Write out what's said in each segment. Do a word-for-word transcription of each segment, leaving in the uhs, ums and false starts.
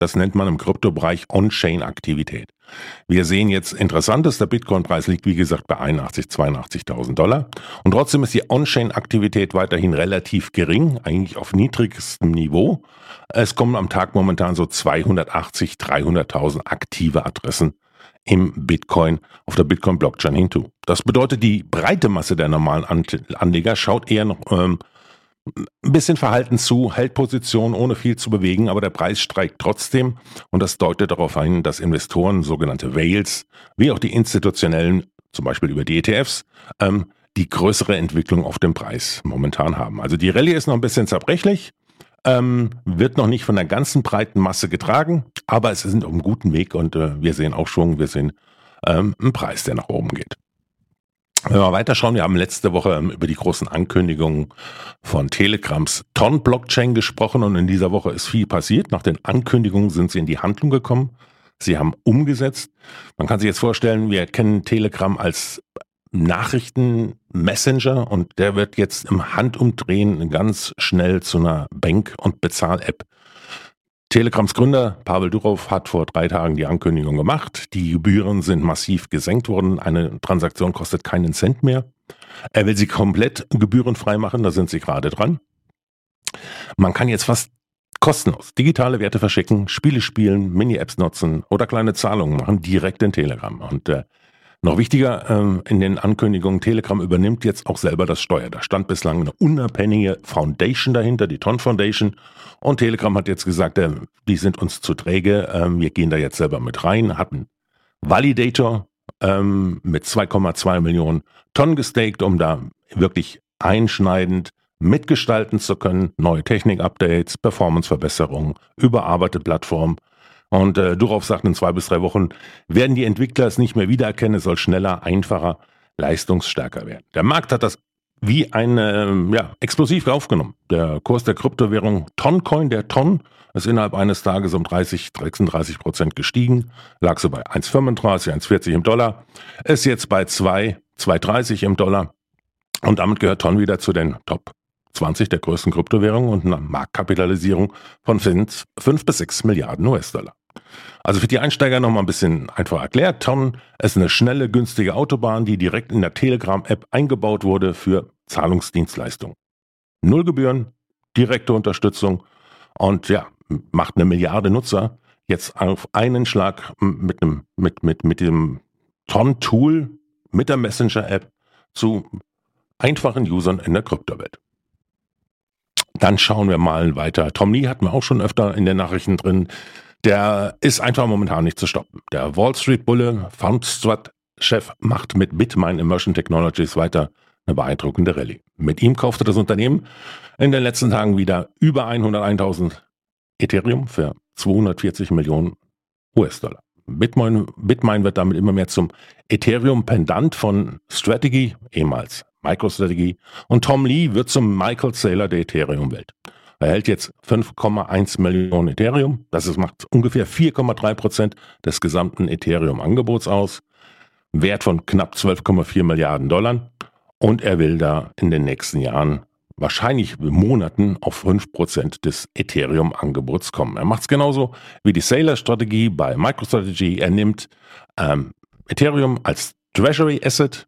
Das nennt man im Kryptobereich On-Chain-Aktivität. Wir sehen jetzt Interessantes, der Bitcoin-Preis liegt wie gesagt bei einundachtzigtausend, zweiundachtzigtausend Dollar. Und trotzdem ist die On-Chain-Aktivität weiterhin relativ gering, eigentlich auf niedrigstem Niveau. Es kommen am Tag momentan so zweihundertachtzig, dreihunderttausend aktive Adressen im Bitcoin, auf der Bitcoin-Blockchain hinzu. Das bedeutet, die breite Masse der normalen Anleger schaut eher noch ähm, ein bisschen verhalten zu, hält Position ohne viel zu bewegen, aber der Preis steigt trotzdem und das deutet darauf hin, dass Investoren, sogenannte Whales, wie auch die institutionellen, zum Beispiel über die E T Fs, ähm, die größere Entwicklung auf dem Preis momentan haben. Also die Rallye ist noch ein bisschen zerbrechlich, ähm, wird noch nicht von der ganzen breiten Masse getragen, aber es ist auf einem guten Weg und äh, wir sehen Aufschwung, wir sehen ähm, einen Preis, der nach oben geht. Wenn wir weiterschauen, wir haben letzte Woche über die großen Ankündigungen von Telegrams Ton-Blockchain gesprochen und in dieser Woche ist viel passiert. Nach den Ankündigungen sind sie in die Handlung gekommen. Sie haben umgesetzt. Man kann sich jetzt vorstellen, wir kennen Telegram als Nachrichten-Messenger und der wird jetzt im Handumdrehen ganz schnell zu einer Bank- und Bezahl-App. Telegrams Gründer Pavel Durov hat vor drei Tagen die Ankündigung gemacht. Die Gebühren sind massiv gesenkt worden. Eine Transaktion kostet keinen Cent mehr. Er will sie komplett gebührenfrei machen. Da sind sie gerade dran. Man kann jetzt fast kostenlos digitale Werte verschicken, Spiele spielen, Mini-Apps nutzen oder kleine Zahlungen machen direkt in Telegram. Und äh, noch wichtiger ähm, in den Ankündigungen, Telegram übernimmt jetzt auch selber das Steuer. Da stand bislang eine unabhängige Foundation dahinter, die Ton Foundation. Und Telegram hat jetzt gesagt, äh, die sind uns zu träge, äh, wir gehen da jetzt selber mit rein, hatten Validator ähm, mit zwei Komma zwei Millionen Tonnen gestaked, um da wirklich einschneidend mitgestalten zu können. Neue Technik-Updates, Performance-Verbesserungen, überarbeitete Plattform. Und äh, Durov sagt, in zwei bis drei Wochen werden die Entwickler es nicht mehr wiedererkennen, es soll schneller, einfacher, leistungsstärker werden. Der Markt hat das wie ein äh, ja, explosiv aufgenommen. Der Kurs der Kryptowährung Toncoin, der Ton, ist innerhalb eines Tages um dreißig, sechsunddreißig Prozent gestiegen, lag so bei eins Komma fünfunddreißig, eins Komma vierzig im Dollar, ist jetzt bei zwei, zwei Komma dreißig im Dollar und damit gehört Ton wieder zu den Top zwanzig der größten Kryptowährungen und einer Marktkapitalisierung von fünf bis sechs Milliarden U S-Dollar. Also für die Einsteiger nochmal ein bisschen einfach erklärt. Ton ist eine schnelle, günstige Autobahn, die direkt in der Telegram-App eingebaut wurde für Zahlungsdienstleistungen. Null Gebühren, direkte Unterstützung und ja, macht eine Milliarde Nutzer jetzt auf einen Schlag mit einem, mit, mit, mit dem Ton-Tool, mit der Messenger-App zu einfachen Usern in der Kryptowelt. Dann schauen wir mal weiter. Tom Lee hatten wir auch schon öfter in den Nachrichten drin. Der ist einfach momentan nicht zu stoppen. Der Wall Street Bulle, Fundstrat-Chef, macht mit Bitmain Immersion Technologies weiter eine beeindruckende Rallye. Mit ihm kaufte das Unternehmen in den letzten Tagen wieder über hunderteintausend Ethereum für zweihundertvierzig Millionen U S-Dollar. Bitmain, Bitmain wird damit immer mehr zum Ethereum-Pendant von Strategy, ehemals MicroStrategy, und Tom Lee wird zum Michael Saylor der Ethereum-Welt. Er hält jetzt fünf Komma eins Millionen Ethereum, das ist, macht ungefähr vier Komma drei Prozent des gesamten Ethereum-Angebots aus, Wert von knapp zwölf Komma vier Milliarden Dollar und er will da in den nächsten Jahren, wahrscheinlich Monaten, auf fünf Prozent des Ethereum-Angebots kommen. Er macht es genauso wie die Saylor-Strategie bei MicroStrategy. Er nimmt ähm, Ethereum als Treasury Asset,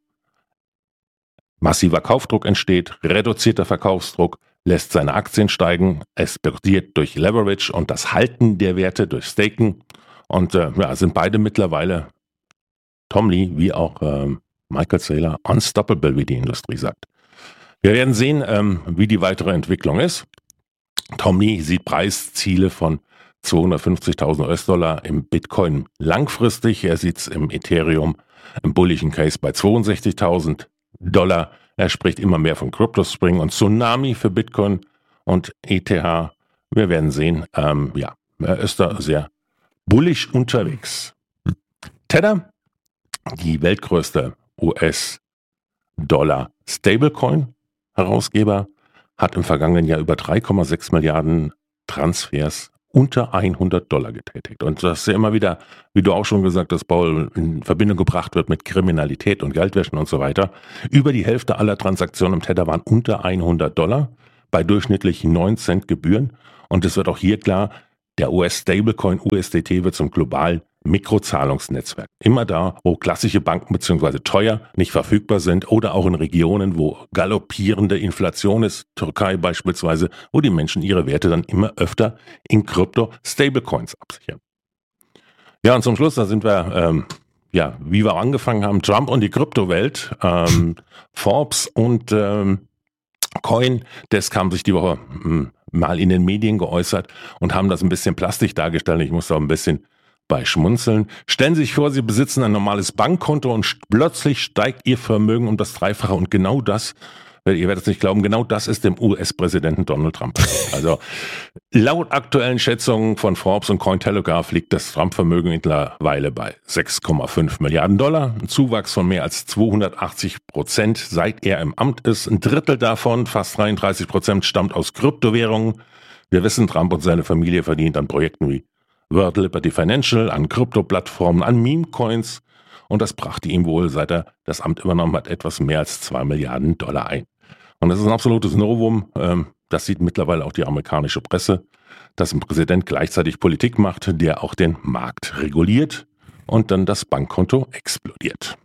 massiver Kaufdruck entsteht, reduzierter Verkaufsdruck, lässt seine Aktien steigen, es passiert durch Leverage und das Halten der Werte durch Staken und äh, ja, sind beide mittlerweile, Tom Lee wie auch äh, Michael Saylor, unstoppable, wie die Industrie sagt. Wir werden sehen, ähm, wie die weitere Entwicklung ist. Tom Lee sieht Preisziele von zweihundertfünfzigtausend U S-Dollar im Bitcoin langfristig. Er sieht es im Ethereum, im bullischen Case bei zweiundsechzigtausend Dollar. Er spricht immer mehr von Crypto Spring und Tsunami für Bitcoin und E T H. Wir werden sehen. Ähm, ja, er ist da sehr bullish unterwegs. Tether, die weltgrößte U S-Dollar-Stablecoin-Herausgeber, hat im vergangenen Jahr über drei Komma sechs Milliarden Transfers unter hundert Dollar getätigt. Und das ist ja immer wieder, wie du auch schon gesagt hast, Paul, in Verbindung gebracht wird mit Kriminalität und Geldwäschen und so weiter. Über die Hälfte aller Transaktionen im Tether waren unter hundert Dollar, bei durchschnittlich neun Cent Gebühren. Und es wird auch hier klar, Der U S-Stablecoin U S D T wird zum globalen Mikrozahlungsnetzwerk. Immer da, wo klassische Banken bzw. teuer nicht verfügbar sind oder auch in Regionen, wo galoppierende Inflation ist, Türkei beispielsweise, wo die Menschen ihre Werte dann immer öfter in Krypto-Stablecoins absichern. Ja, und zum Schluss, da sind wir, ähm, ja, wie wir angefangen haben, Trump und die Kryptowelt, ähm, Forbes und ähm, CoinDesk haben sich die Woche mh, mal in den Medien geäußert und haben das ein bisschen plastisch dargestellt. Ich muss da ein bisschen bei schmunzeln. Stellen Sie sich vor, Sie besitzen ein normales Bankkonto und plötzlich steigt Ihr Vermögen um das Dreifache und genau das, ihr werdet es nicht glauben, genau das ist dem U S-Präsidenten Donald Trump passiert. Also laut aktuellen Schätzungen von Forbes und Cointelegraph liegt das Trump-Vermögen mittlerweile bei sechs Komma fünf Milliarden Dollar. Ein Zuwachs von mehr als zweihundertachtzig Prozent, seit er im Amt ist. Ein Drittel davon, fast dreiunddreißig Prozent, stammt aus Kryptowährungen. Wir wissen, Trump und seine Familie verdienen an Projekten wie World Liberty Financial, an Krypto-Plattformen, an Meme-Coins. Und das brachte ihm wohl, seit er das Amt übernommen hat, etwas mehr als zwei Milliarden Dollar ein. Und das ist ein absolutes Novum. Das sieht mittlerweile auch die amerikanische Presse, dass ein Präsident gleichzeitig Politik macht, der auch den Markt reguliert und dann das Bankkonto explodiert.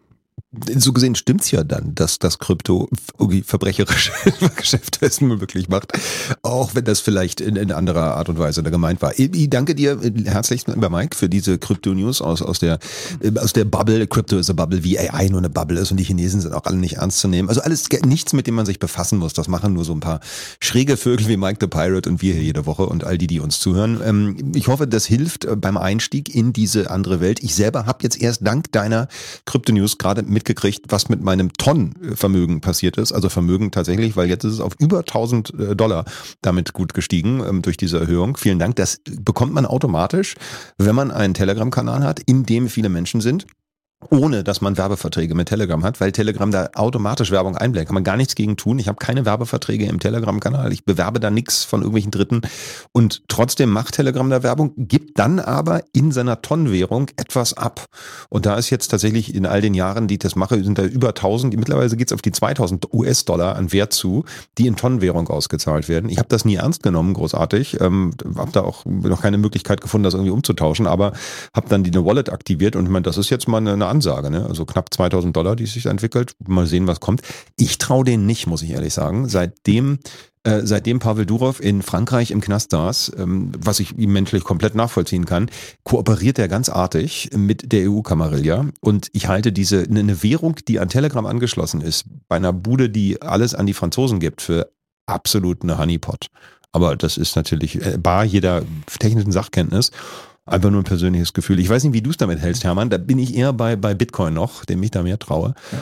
So gesehen stimmt's ja dann, dass das Krypto irgendwie verbrecherische Geschäfte es nur wirklich macht, auch wenn das vielleicht in, in anderer Art und Weise da gemeint war. Ich danke dir herzlich, lieber Mike, für diese Krypto-News aus, aus der aus der Bubble. Crypto is a Bubble, wie A I nur eine Bubble ist und die Chinesen sind auch alle nicht ernst zu nehmen. Also alles nichts, mit dem man sich befassen muss. Das machen nur so ein paar schräge Vögel wie Mike the Pirate und wir hier jede Woche und all die, die uns zuhören. Ich hoffe, das hilft beim Einstieg in diese andere Welt. Ich selber habe jetzt erst dank deiner Krypto-News gerade mit mitgekriegt, was mit meinem Tonnenvermögen passiert ist. Also Vermögen tatsächlich, weil jetzt ist es auf über tausend Dollar damit gut gestiegen ähm, durch diese Erhöhung. Vielen Dank. Das bekommt man automatisch, wenn man einen Telegram-Kanal hat, in dem viele Menschen sind, ohne dass man Werbeverträge mit Telegram hat, weil Telegram da automatisch Werbung einblendet. Kann man gar nichts gegen tun. Ich habe keine Werbeverträge im Telegram-Kanal. Ich bewerbe da nichts von irgendwelchen Dritten. Und trotzdem macht Telegram da Werbung, gibt dann aber in seiner Tonnenwährung etwas ab. Und da ist jetzt tatsächlich in all den Jahren, die ich das mache, sind da über tausend, mittlerweile geht es auf die zweitausend U S Dollar an Wert zu, die in Tonnenwährung ausgezahlt werden. Ich habe das nie ernst genommen, großartig. Ähm, habe da auch noch keine Möglichkeit gefunden, das irgendwie umzutauschen, aber habe dann die eine Wallet aktiviert und ich meine, das ist jetzt mal eine, eine Ansage, ne? Also knapp zweitausend Dollar, die sich entwickelt. Mal sehen, was kommt. Ich traue denen nicht, muss ich ehrlich sagen. Seitdem, äh, seitdem Pavel Durov in Frankreich im Knast saß, ähm, was ich ihm menschlich komplett nachvollziehen kann, kooperiert er ganz artig mit der E U-Kamarilla. Und ich halte diese, eine Währung, die an Telegram angeschlossen ist, bei einer Bude, die alles an die Franzosen gibt, für absolut eine Honeypot. Aber das ist natürlich äh, bar jeder technischen Sachkenntnis. Einfach nur ein persönliches Gefühl. Ich weiß nicht, wie du es damit hältst, Hermann. Da bin ich eher bei, bei Bitcoin noch, dem ich da mehr traue. Ja.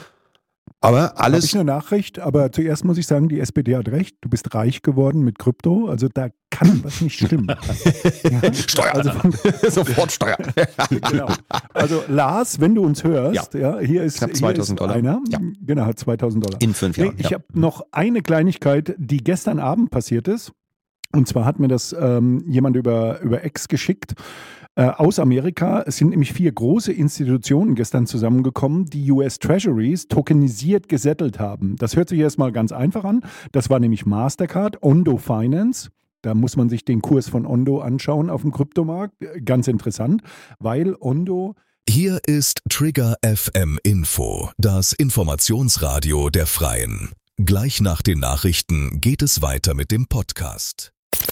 Aber alles... Habe ich eine Nachricht, aber zuerst muss ich sagen, die S P D hat recht. Du bist reich geworden mit Krypto, also da kann was nicht stimmen. Ja? Steuer, also von, sofort Steuer. Genau. Also Lars, wenn du uns hörst, ja, ja hier ist, knapp zweitausend hier ist Dollar. einer, ja. genau, hat zweitausend Dollar. In fünf Jahren. Nee, ich ja. habe noch eine Kleinigkeit, die gestern Abend passiert ist. Und zwar hat mir das ähm, jemand über, über X geschickt. Äh, aus Amerika. Es sind nämlich vier große Institutionen gestern zusammengekommen, die U S Treasuries tokenisiert gesettelt haben. Das hört sich erstmal ganz einfach an. Das war nämlich Mastercard, Ondo Finance. Da muss man sich den Kurs von Ondo anschauen auf dem Kryptomarkt. Ganz interessant, weil Ondo... Hier ist Trigger F M Info, das Informationsradio der Freien. Gleich nach den Nachrichten geht es weiter mit dem Podcast.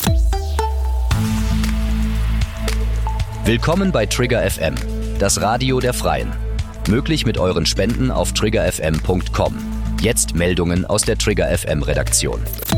Willkommen bei Trigger F M, das Radio der Freien. Möglich mit euren Spenden auf trigger f m punkt com. Jetzt Meldungen aus der Trigger F M Redaktion.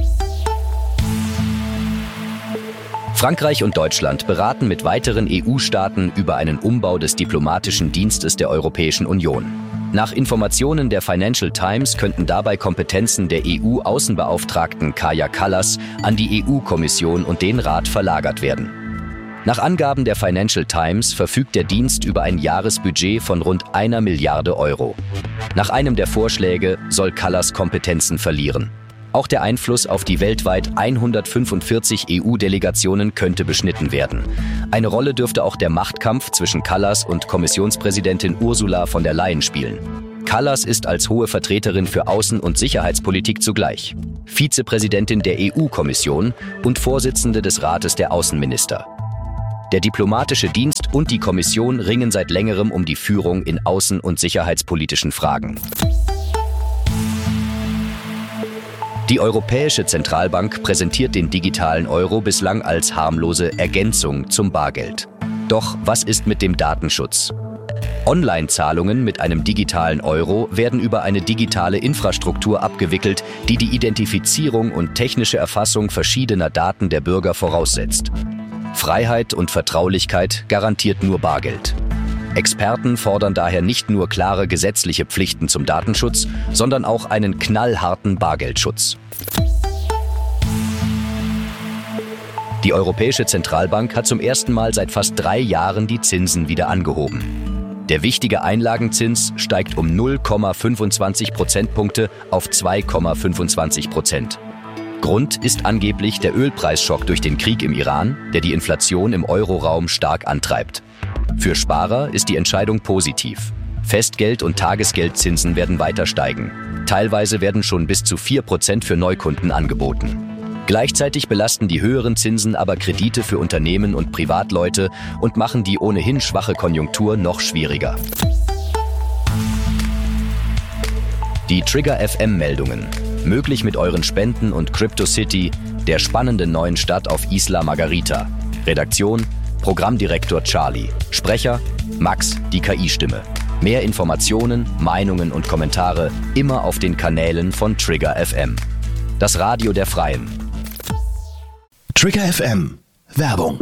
Frankreich und Deutschland beraten mit weiteren E U-Staaten über einen Umbau des diplomatischen Dienstes der Europäischen Union. Nach Informationen der Financial Times könnten dabei Kompetenzen der E U-Außenbeauftragten Kaja Kallas an die E U-Kommission und den Rat verlagert werden. Nach Angaben der Financial Times verfügt der Dienst über ein Jahresbudget von rund einer Milliarde Euro. Nach einem der Vorschläge soll Kallas Kompetenzen verlieren. Auch der Einfluss auf die weltweit hundertfünfundvierzig E U-Delegationen könnte beschnitten werden. Eine Rolle dürfte auch der Machtkampf zwischen Kallas und Kommissionspräsidentin Ursula von der Leyen spielen. Kallas ist als hohe Vertreterin für Außen- und Sicherheitspolitik zugleich Vizepräsidentin der E U-Kommission und Vorsitzende des Rates der Außenminister. Der diplomatische Dienst und die Kommission ringen seit längerem um die Führung in außen- und sicherheitspolitischen Fragen. Die Europäische Zentralbank präsentiert den digitalen Euro bislang als harmlose Ergänzung zum Bargeld. Doch was ist mit dem Datenschutz? Online-Zahlungen mit einem digitalen Euro werden über eine digitale Infrastruktur abgewickelt, die die Identifizierung und technische Erfassung verschiedener Daten der Bürger voraussetzt. Freiheit und Vertraulichkeit garantiert nur Bargeld. Experten fordern daher nicht nur klare gesetzliche Pflichten zum Datenschutz, sondern auch einen knallharten Bargeldschutz. Die Europäische Zentralbank hat zum ersten Mal seit fast drei Jahren die Zinsen wieder angehoben. Der wichtige Einlagenzins steigt um null Komma fünfundzwanzig Prozentpunkte auf zwei Komma fünfundzwanzig Prozent. Grund ist angeblich der Ölpreisschock durch den Krieg im Iran, der die Inflation im Euroraum stark antreibt. Für Sparer ist die Entscheidung positiv. Festgeld- und Tagesgeldzinsen werden weiter steigen. Teilweise werden schon bis zu vier Prozent für Neukunden angeboten. Gleichzeitig belasten die höheren Zinsen aber Kredite für Unternehmen und Privatleute und machen die ohnehin schwache Konjunktur noch schwieriger. Die Trigger F M-Meldungen. Möglich mit euren Spenden und CryptoCity, der spannenden neuen Stadt auf Isla Margarita. Redaktion: Programmdirektor Charlie. Sprecher: Max, die K I-Stimme. Mehr Informationen, Meinungen und Kommentare immer auf den Kanälen von Trigger F M. Das Radio der Freien. Trigger F M. Werbung.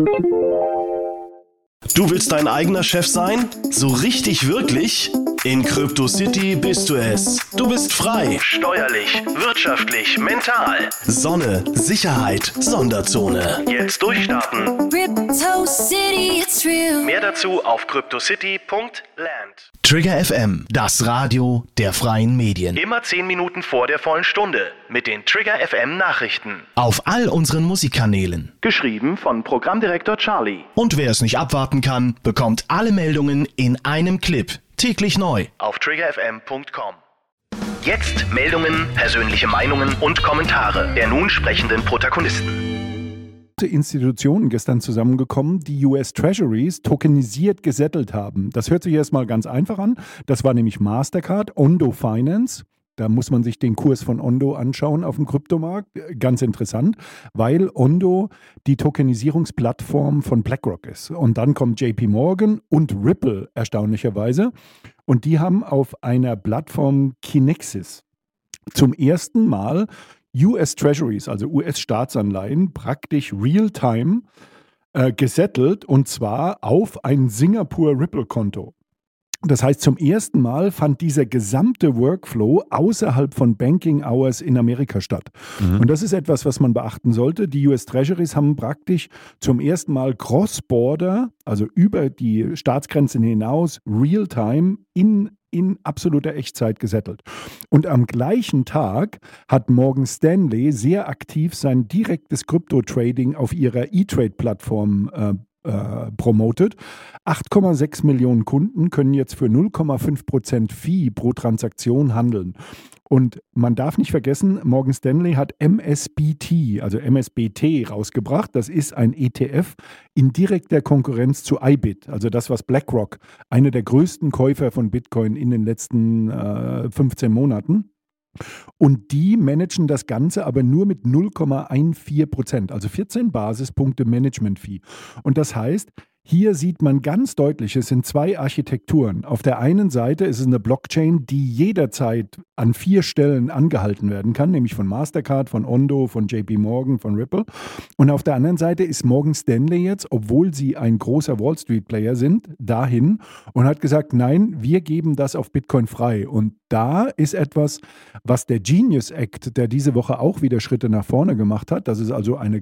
Du willst dein eigener Chef sein? So richtig wirklich? In CryptoCity bist du es. Du bist frei, steuerlich, wirtschaftlich, mental. Sonne, Sicherheit, Sonderzone. Jetzt durchstarten. CryptoCity, it's real. Mehr dazu auf CryptoCity Punkt land. Trigger F M, das Radio der freien Medien. Immer zehn Minuten vor der vollen Stunde mit den Trigger F M Nachrichten. Auf all unseren Musikkanälen. Geschrieben von Programmdirektor Charlie. Und wer es nicht abwarten kann, bekommt alle Meldungen in einem Clip. Täglich neu. Auf trigger f m punkt com. Jetzt Meldungen, persönliche Meinungen und Kommentare der nun sprechenden Protagonisten. Institutionen gestern zusammengekommen, die U S Treasuries tokenisiert gesettelt haben. Das hört sich erstmal ganz einfach an. Das war nämlich Mastercard, Ondo Finance. Da muss man sich den Kurs von Ondo anschauen auf dem Kryptomarkt. Ganz interessant, weil Ondo die Tokenisierungsplattform von BlackRock ist. Und dann kommt J P Morgan und Ripple erstaunlicherweise. Und die haben auf einer Plattform Kinexys zum ersten Mal U S Treasuries, also U S-Staatsanleihen, praktisch real-time äh, gesettelt, und zwar auf ein Singapur-Ripple-Konto. Das heißt, zum ersten Mal fand dieser gesamte Workflow außerhalb von Banking Hours in Amerika statt. Mhm. Und das ist etwas, was man beachten sollte. Die U S Treasuries haben praktisch zum ersten Mal Cross-Border, also über die Staatsgrenzen hinaus, real-time in in absoluter Echtzeit gesettelt. Und am gleichen Tag hat Morgan Stanley sehr aktiv sein direktes Krypto-Trading auf ihrer E-Trade-Plattform äh, äh, promotet. acht Komma sechs Millionen Kunden können jetzt für null Komma fünf Prozent Fee pro Transaktion handeln. Und man darf nicht vergessen, Morgan Stanley hat M S B T, also M S B T, rausgebracht. Das ist ein E T F in direkter Konkurrenz zu I B I T, also das, was BlackRock, einer der größten Käufer von Bitcoin in den letzten äh, fünfzehn Monaten. Und die managen das Ganze aber nur mit null Komma vierzehn Prozent, also vierzehn Basispunkte Management-Fee. Und das heißt, hier sieht man ganz deutlich, es sind zwei Architekturen. Auf der einen Seite ist es eine Blockchain, die jederzeit an vier Stellen angehalten werden kann, nämlich von Mastercard, von Ondo, von J P Morgan, von Ripple. Und auf der anderen Seite ist Morgan Stanley jetzt, obwohl sie ein großer Wall Street Player sind, dahin und hat gesagt, nein, wir geben das auf Bitcoin frei. Und da ist etwas, was der Genius Act, der diese Woche auch wieder Schritte nach vorne gemacht hat, das ist also eine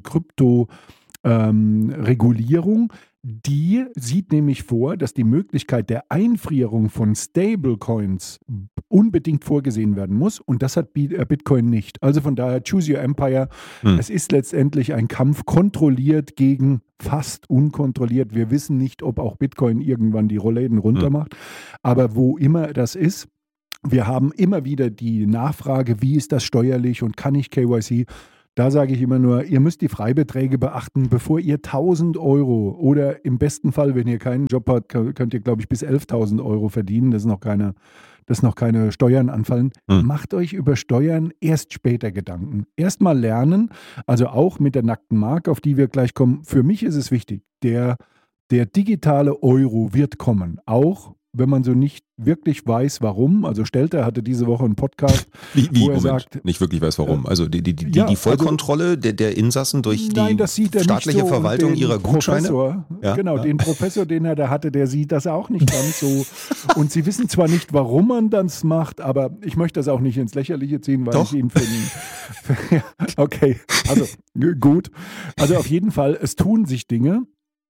Krypto-Regulierung, ähm, die sieht nämlich vor, dass die Möglichkeit der Einfrierung von Stablecoins unbedingt vorgesehen werden muss, und das hat Bitcoin nicht. Also von daher, choose your empire. Hm. Es ist letztendlich ein Kampf kontrolliert gegen fast unkontrolliert. Wir wissen nicht, ob auch Bitcoin irgendwann die Rollläden runter macht, hm. aber wo immer das ist, wir haben immer wieder die Nachfrage, wie ist das steuerlich und kann ich K Y C? Da sage ich immer nur, ihr müsst die Freibeträge beachten, bevor ihr tausend Euro oder im besten Fall, wenn ihr keinen Job habt, könnt ihr, glaube ich, bis elftausend Euro verdienen. Das ist noch keine, das ist noch keine Steuern anfallen. Hm. Macht euch über Steuern erst später Gedanken. Erstmal lernen, also auch mit der nackten Mark, auf die wir gleich kommen. Für mich ist es wichtig, der, der digitale Euro wird kommen, auch wenn man so nicht wirklich weiß, warum. Also Stelter hatte diese Woche einen Podcast, wie, wie, wo er Moment, sagt, nicht wirklich weiß, warum. Also die, die, die, ja, die Vollkontrolle also, der, der Insassen durch nein, die staatliche so. Verwaltung ihrer Gutscheine. Professor, ja, genau, ja. den Professor, den er da hatte, der sieht das auch nicht ganz so. Und sie wissen zwar nicht, warum man das macht, aber ich möchte das auch nicht ins Lächerliche ziehen, weil Doch. ich ihn für den... Für, ja, okay, also gut. Also auf jeden Fall, es tun sich Dinge.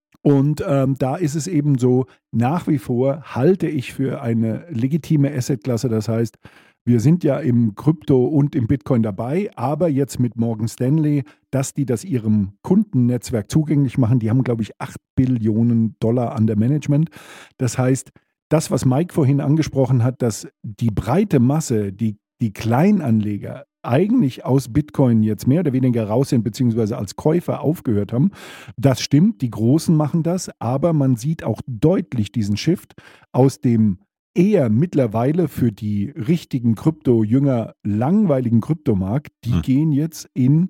Und ähm, da ist es eben so, nach wie vor halte ich für eine legitime Assetklasse. Das heißt, wir sind ja im Krypto und im Bitcoin dabei, aber jetzt mit Morgan Stanley, dass die das ihrem Kundennetzwerk zugänglich machen, die haben, glaube ich, acht Billionen Dollar under Management. Das heißt, das, was Mike vorhin angesprochen hat, dass die breite Masse, die, die Kleinanleger, eigentlich aus Bitcoin jetzt mehr oder weniger raus sind, beziehungsweise als Käufer aufgehört haben. Das stimmt, die Großen machen das, aber man sieht auch deutlich diesen Shift aus dem eher mittlerweile für die richtigen Krypto-Jünger langweiligen Kryptomarkt, die hm. gehen jetzt in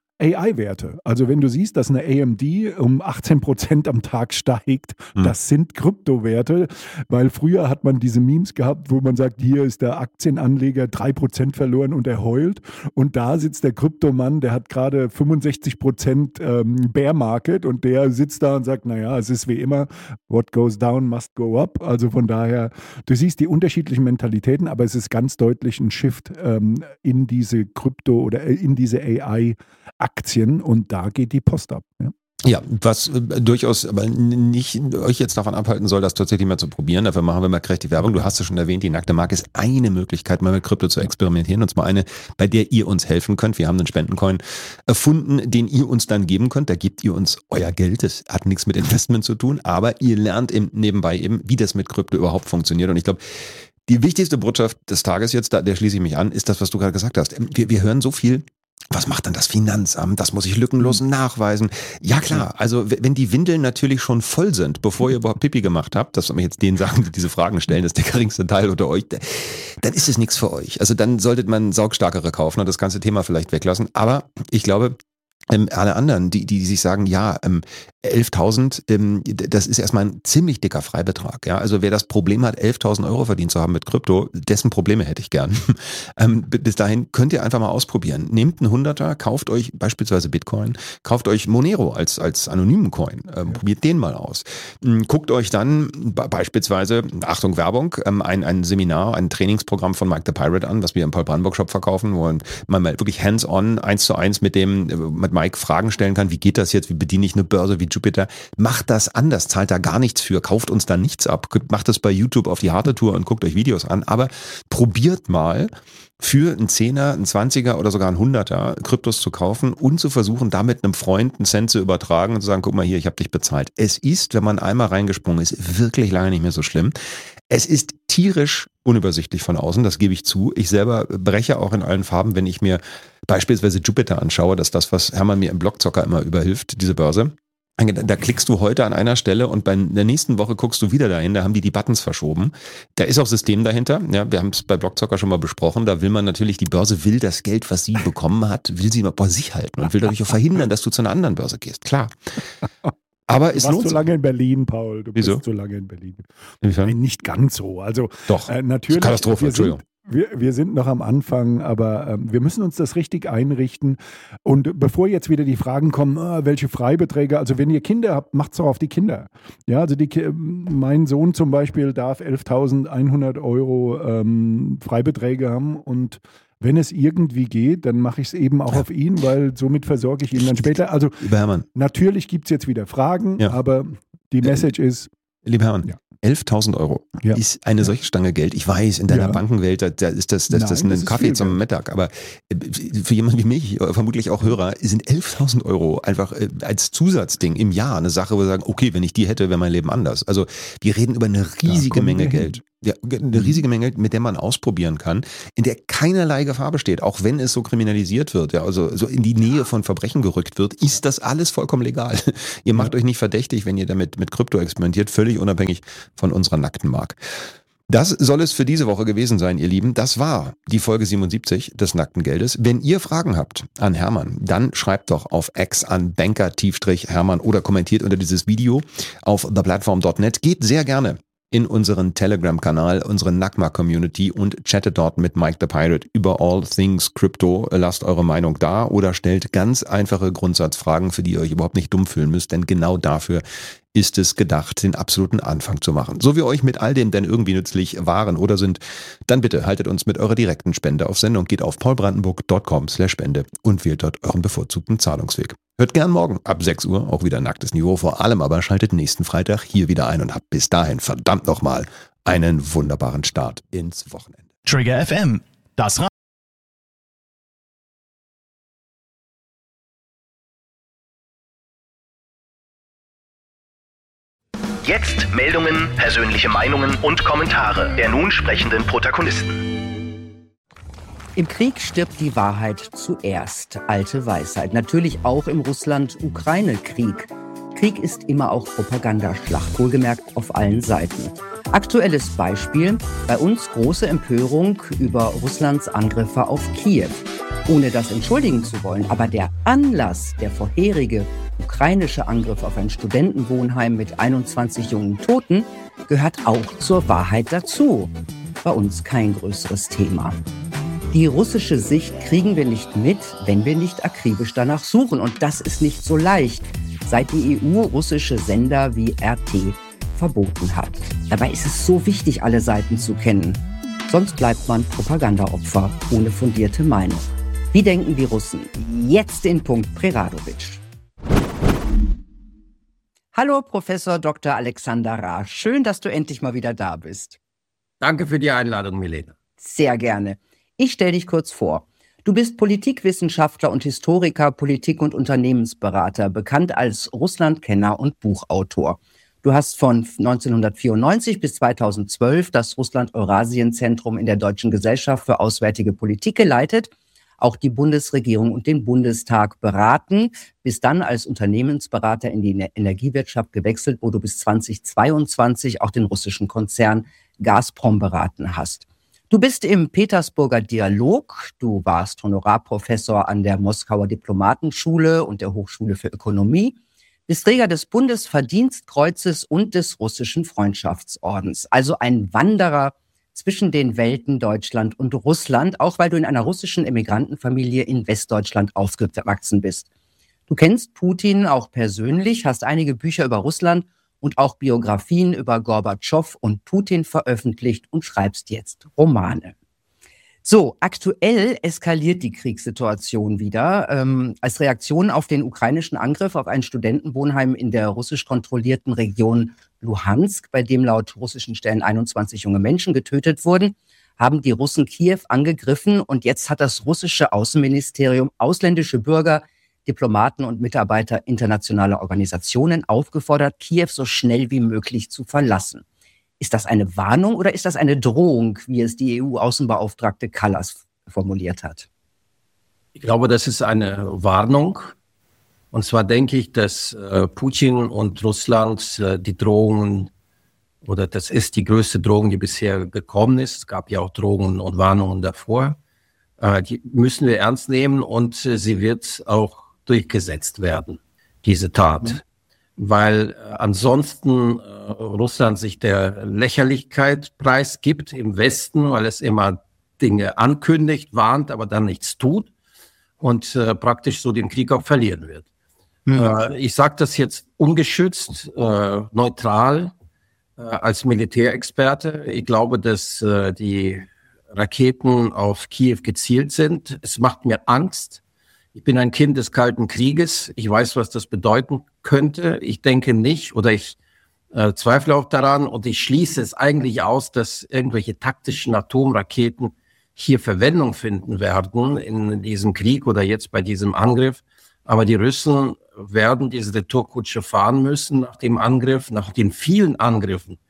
A I-Werte. Also wenn du siehst, dass eine A M D um achtzehn Prozent am Tag steigt, hm. das sind Kryptowerte, weil früher hat man diese Memes gehabt, wo man sagt, hier ist der Aktienanleger drei Prozent verloren und er heult, und da sitzt der Kryptomann, der hat gerade fünfundsechzig Prozent ähm, Bear Market, und der sitzt da und sagt, naja, es ist wie immer, what goes down must go up. Also von daher, du siehst die unterschiedlichen Mentalitäten, aber es ist ganz deutlich ein Shift ähm, in diese Krypto- oder in diese A I Aktien, und da geht die Post ab. Ja, ja was äh, durchaus aber nicht euch jetzt davon abhalten soll, das tatsächlich mal zu probieren. Dafür machen wir mal kräftig Werbung. Du hast es schon erwähnt, die nackte Mark ist eine Möglichkeit, mal mit Krypto zu experimentieren, und zwar eine, bei der ihr uns helfen könnt. Wir haben einen Spendencoin erfunden, den ihr uns dann geben könnt. Da gebt ihr uns euer Geld. Das hat nichts mit Investment zu tun, aber ihr lernt eben nebenbei eben, wie das mit Krypto überhaupt funktioniert. Und ich glaube, die wichtigste Botschaft des Tages jetzt, da, der schließe ich mich an, ist das, was du gerade gesagt hast. Wir, wir hören so viel. Was macht dann das Finanzamt? Das muss ich lückenlos nachweisen. Ja klar, also wenn die Windeln natürlich schon voll sind, bevor ihr überhaupt Pipi gemacht habt, das soll mir jetzt denen sagen, die diese Fragen stellen, das ist der geringste Teil unter euch, dann ist es nichts für euch. Also dann solltet man saugstarkere kaufen und das ganze Thema vielleicht weglassen. Aber ich glaube, Ähm, alle anderen, die, die sich sagen, ja, ähm, elftausend, ähm, das ist erstmal ein ziemlich dicker Freibetrag. Ja? Also wer das Problem hat, elftausend Euro verdient zu haben mit Krypto, dessen Probleme hätte ich gern. ähm, bis dahin könnt ihr einfach mal ausprobieren. Nehmt einen Hunderter, kauft euch beispielsweise Bitcoin, kauft euch Monero als, als anonymen Coin, ähm, ja. probiert den mal aus. Ähm, guckt euch dann b- beispielsweise, Achtung Werbung, ähm, ein, ein Seminar, ein Trainingsprogramm von Mike the Pirate an, was wir im Paul Brandenburg Shop verkaufen, wo man mal wirklich hands-on, eins zu eins mit dem, mit Mike Fragen stellen kann, wie geht das jetzt, wie bediene ich eine Börse wie Jupiter, macht das anders, zahlt da gar nichts für, kauft uns da nichts ab, macht das bei YouTube auf die harte Tour und guckt euch Videos an, aber probiert mal für einen Zehner, einen Zwanziger oder sogar einen Hunderter Kryptos zu kaufen und zu versuchen, damit einem Freund einen Cent zu übertragen und zu sagen, guck mal hier, ich habe dich bezahlt. Es ist, wenn man einmal reingesprungen ist, wirklich lange nicht mehr so schlimm. Es ist tierisch unübersichtlich von außen, das gebe ich zu. Ich selber breche auch in allen Farben, wenn ich mir beispielsweise Jupiter anschaue, das ist das, was Hermann mir im Blockzocker immer überhilft, diese Börse. Da klickst du heute an einer Stelle und bei der nächsten Woche guckst du wieder dahin, da haben die die Buttons verschoben. Da ist auch System dahinter, ja, wir haben es bei Blockzocker schon mal besprochen, da will man natürlich, die Börse will das Geld, was sie bekommen hat, will sie mal bei sich halten und will dadurch auch verhindern, dass du zu einer anderen Börse gehst, klar. Aber es du warst lohnt zu lange in Berlin, Paul. Du Wieso? bist zu lange in Berlin. Inwiefern? Nein, nicht ganz so. Also Doch, äh, natürlich. Katastrophe, wir Entschuldigung. Sind, wir, wir sind noch am Anfang, aber ähm, wir müssen uns das richtig einrichten. Und bevor jetzt wieder die Fragen kommen, äh, welche Freibeträge, also wenn ihr Kinder habt, macht es doch auf die Kinder. Ja, also die, mein Sohn zum Beispiel darf elftausendeinhundert Euro ähm, Freibeträge haben, und wenn es irgendwie geht, dann mache ich es eben auch auf ihn, weil somit versorge ich ihn dann später. Also Lieber Hermann. Natürlich gibt es jetzt wieder Fragen, Ja. aber die Message äh, ist... Lieber Hermann, Ja. elftausend Euro Ja. ist eine solche Stange Geld. Ich weiß, in deiner Ja. Bankenwelt, da, da ist das, das, das Nein, ein das ist Kaffee viel zum Geld. Mittag. Aber für jemanden wie mich, vermutlich auch Hörer, sind elftausend Euro einfach als Zusatzding im Jahr eine Sache, wo wir sagen, okay, wenn ich die hätte, wäre mein Leben anders. Also wir reden über eine riesige kommen Menge wir hin. Geld. Ja, eine riesige Menge, mit der man ausprobieren kann, in der keinerlei Gefahr besteht, auch wenn es so kriminalisiert wird, ja, also so in die Nähe von Verbrechen gerückt wird, ist das alles vollkommen legal. Ihr macht ja. euch nicht verdächtig, wenn ihr damit mit Krypto experimentiert, völlig unabhängig von unserer nackten Mark. Das soll es für diese Woche gewesen sein, ihr Lieben. Das war die Folge siebenundsiebzig des Nackten Geldes. Wenn ihr Fragen habt an Hermann, dann schreibt doch auf X an Banker-Hermann oder kommentiert unter dieses Video auf the platform dot net. Geht sehr gerne in unseren Telegram-Kanal, unsere Nackma-Community und chattet dort mit Mike the Pirate über all things Crypto. Lasst eure Meinung da oder stellt ganz einfache Grundsatzfragen, für die ihr euch überhaupt nicht dumm fühlen müsst, denn genau dafür ist es gedacht, den absoluten Anfang zu machen. So wir euch mit all dem denn irgendwie nützlich waren oder sind, dann bitte haltet uns mit eurer direkten Spende auf Sendung, geht auf paulbrandenburg dot com slash spende und wählt dort euren bevorzugten Zahlungsweg. Hört gern morgen ab sechs Uhr, auch wieder nacktes Niveau, vor allem aber schaltet nächsten Freitag hier wieder ein und habt bis dahin verdammt nochmal einen wunderbaren Start ins Wochenende. Trigger F M, das Ra- Jetzt Meldungen, persönliche Meinungen und Kommentare der nun sprechenden Protagonisten. Im Krieg stirbt die Wahrheit zuerst. Alte Weisheit. Natürlich auch im Russland-Ukraine-Krieg. Krieg ist immer auch Propagandaschlacht, wohlgemerkt auf allen Seiten. Aktuelles Beispiel, bei uns große Empörung über Russlands Angriffe auf Kiew. Ohne das entschuldigen zu wollen, aber der Anlass, der vorherige ukrainische Angriff auf ein Studentenwohnheim mit einundzwanzig jungen Toten, gehört auch zur Wahrheit dazu. Bei uns kein größeres Thema. Die russische Sicht kriegen wir nicht mit, wenn wir nicht akribisch danach suchen. Und das ist nicht so leicht, seit die E U russische Sender wie R T verboten hat. Dabei ist es so wichtig, alle Seiten zu kennen. Sonst bleibt man Propagandaopfer ohne fundierte Meinung. Wie denken die Russen? Jetzt den Punkt Preradovic. Hallo Professor Doktor Alexander Raasch. Schön, dass du endlich mal wieder da bist. Danke für die Einladung, Milena. Sehr gerne. Ich stelle dich kurz vor. Du bist Politikwissenschaftler und Historiker, Politik- und Unternehmensberater, bekannt als Russlandkenner und Buchautor. Du hast von neunzehnhundertvierundneunzig bis zweitausendzwölf das Russland-Eurasien-Zentrum in der Deutschen Gesellschaft für Auswärtige Politik geleitet, auch die Bundesregierung und den Bundestag beraten, bis dann als Unternehmensberater in die Energiewirtschaft gewechselt, wo du bis zweitausendzweiundzwanzig auch den russischen Konzern Gazprom beraten hast. Du bist im Petersburger Dialog, du warst Honorarprofessor an der Moskauer Diplomatenschule und der Hochschule für Ökonomie, bist Träger des Bundesverdienstkreuzes und des russischen Freundschaftsordens, also ein Wanderer zwischen den Welten Deutschland und Russland, auch weil du in einer russischen Emigrantenfamilie in Westdeutschland aufgewachsen bist. Du kennst Putin auch persönlich, hast einige Bücher über Russland und auch Biografien über Gorbatschow und Putin veröffentlicht und schreibst jetzt Romane. So, aktuell eskaliert die Kriegssituation wieder. Ähm, als Reaktion auf den ukrainischen Angriff auf ein Studentenwohnheim in der russisch kontrollierten Region Luhansk, bei dem laut russischen Stellen einundzwanzig junge Menschen getötet wurden, haben die Russen Kiew angegriffen und jetzt hat das russische Außenministerium ausländische Bürger, Diplomaten und Mitarbeiter internationaler Organisationen aufgefordert, Kiew so schnell wie möglich zu verlassen. Ist das eine Warnung oder ist das eine Drohung, wie es die E U-Außenbeauftragte Kallas formuliert hat? Ich glaube, das ist eine Warnung. Und zwar denke ich, dass äh, Putin und Russland äh, die Drohungen, oder das ist die größte Drohung, die bisher gekommen ist. Es gab ja auch Drohungen und Warnungen davor. Äh, die müssen wir ernst nehmen und äh, sie wird auch durchgesetzt werden, diese Tat. Mhm. Weil äh, ansonsten äh, Russland sich der Lächerlichkeit preisgibt im Westen, weil es immer Dinge ankündigt, warnt, aber dann nichts tut und äh, praktisch so den Krieg auch verlieren wird. Mhm. Äh, ich sage das jetzt ungeschützt, äh, neutral, äh, als Militärexperte. Ich glaube, dass äh, die Raketen auf Kiew gezielt sind. Es macht mir Angst. Ich bin ein Kind des Kalten Krieges. Ich weiß, was das bedeuten könnte. Ich denke nicht oder ich äh, zweifle auch daran und ich schließe es eigentlich aus, dass irgendwelche taktischen Atomraketen hier Verwendung finden werden in diesem Krieg oder jetzt bei diesem Angriff. Aber die Russen werden diese Retourkutsche fahren müssen nach dem Angriff, nach den vielen Angriffen,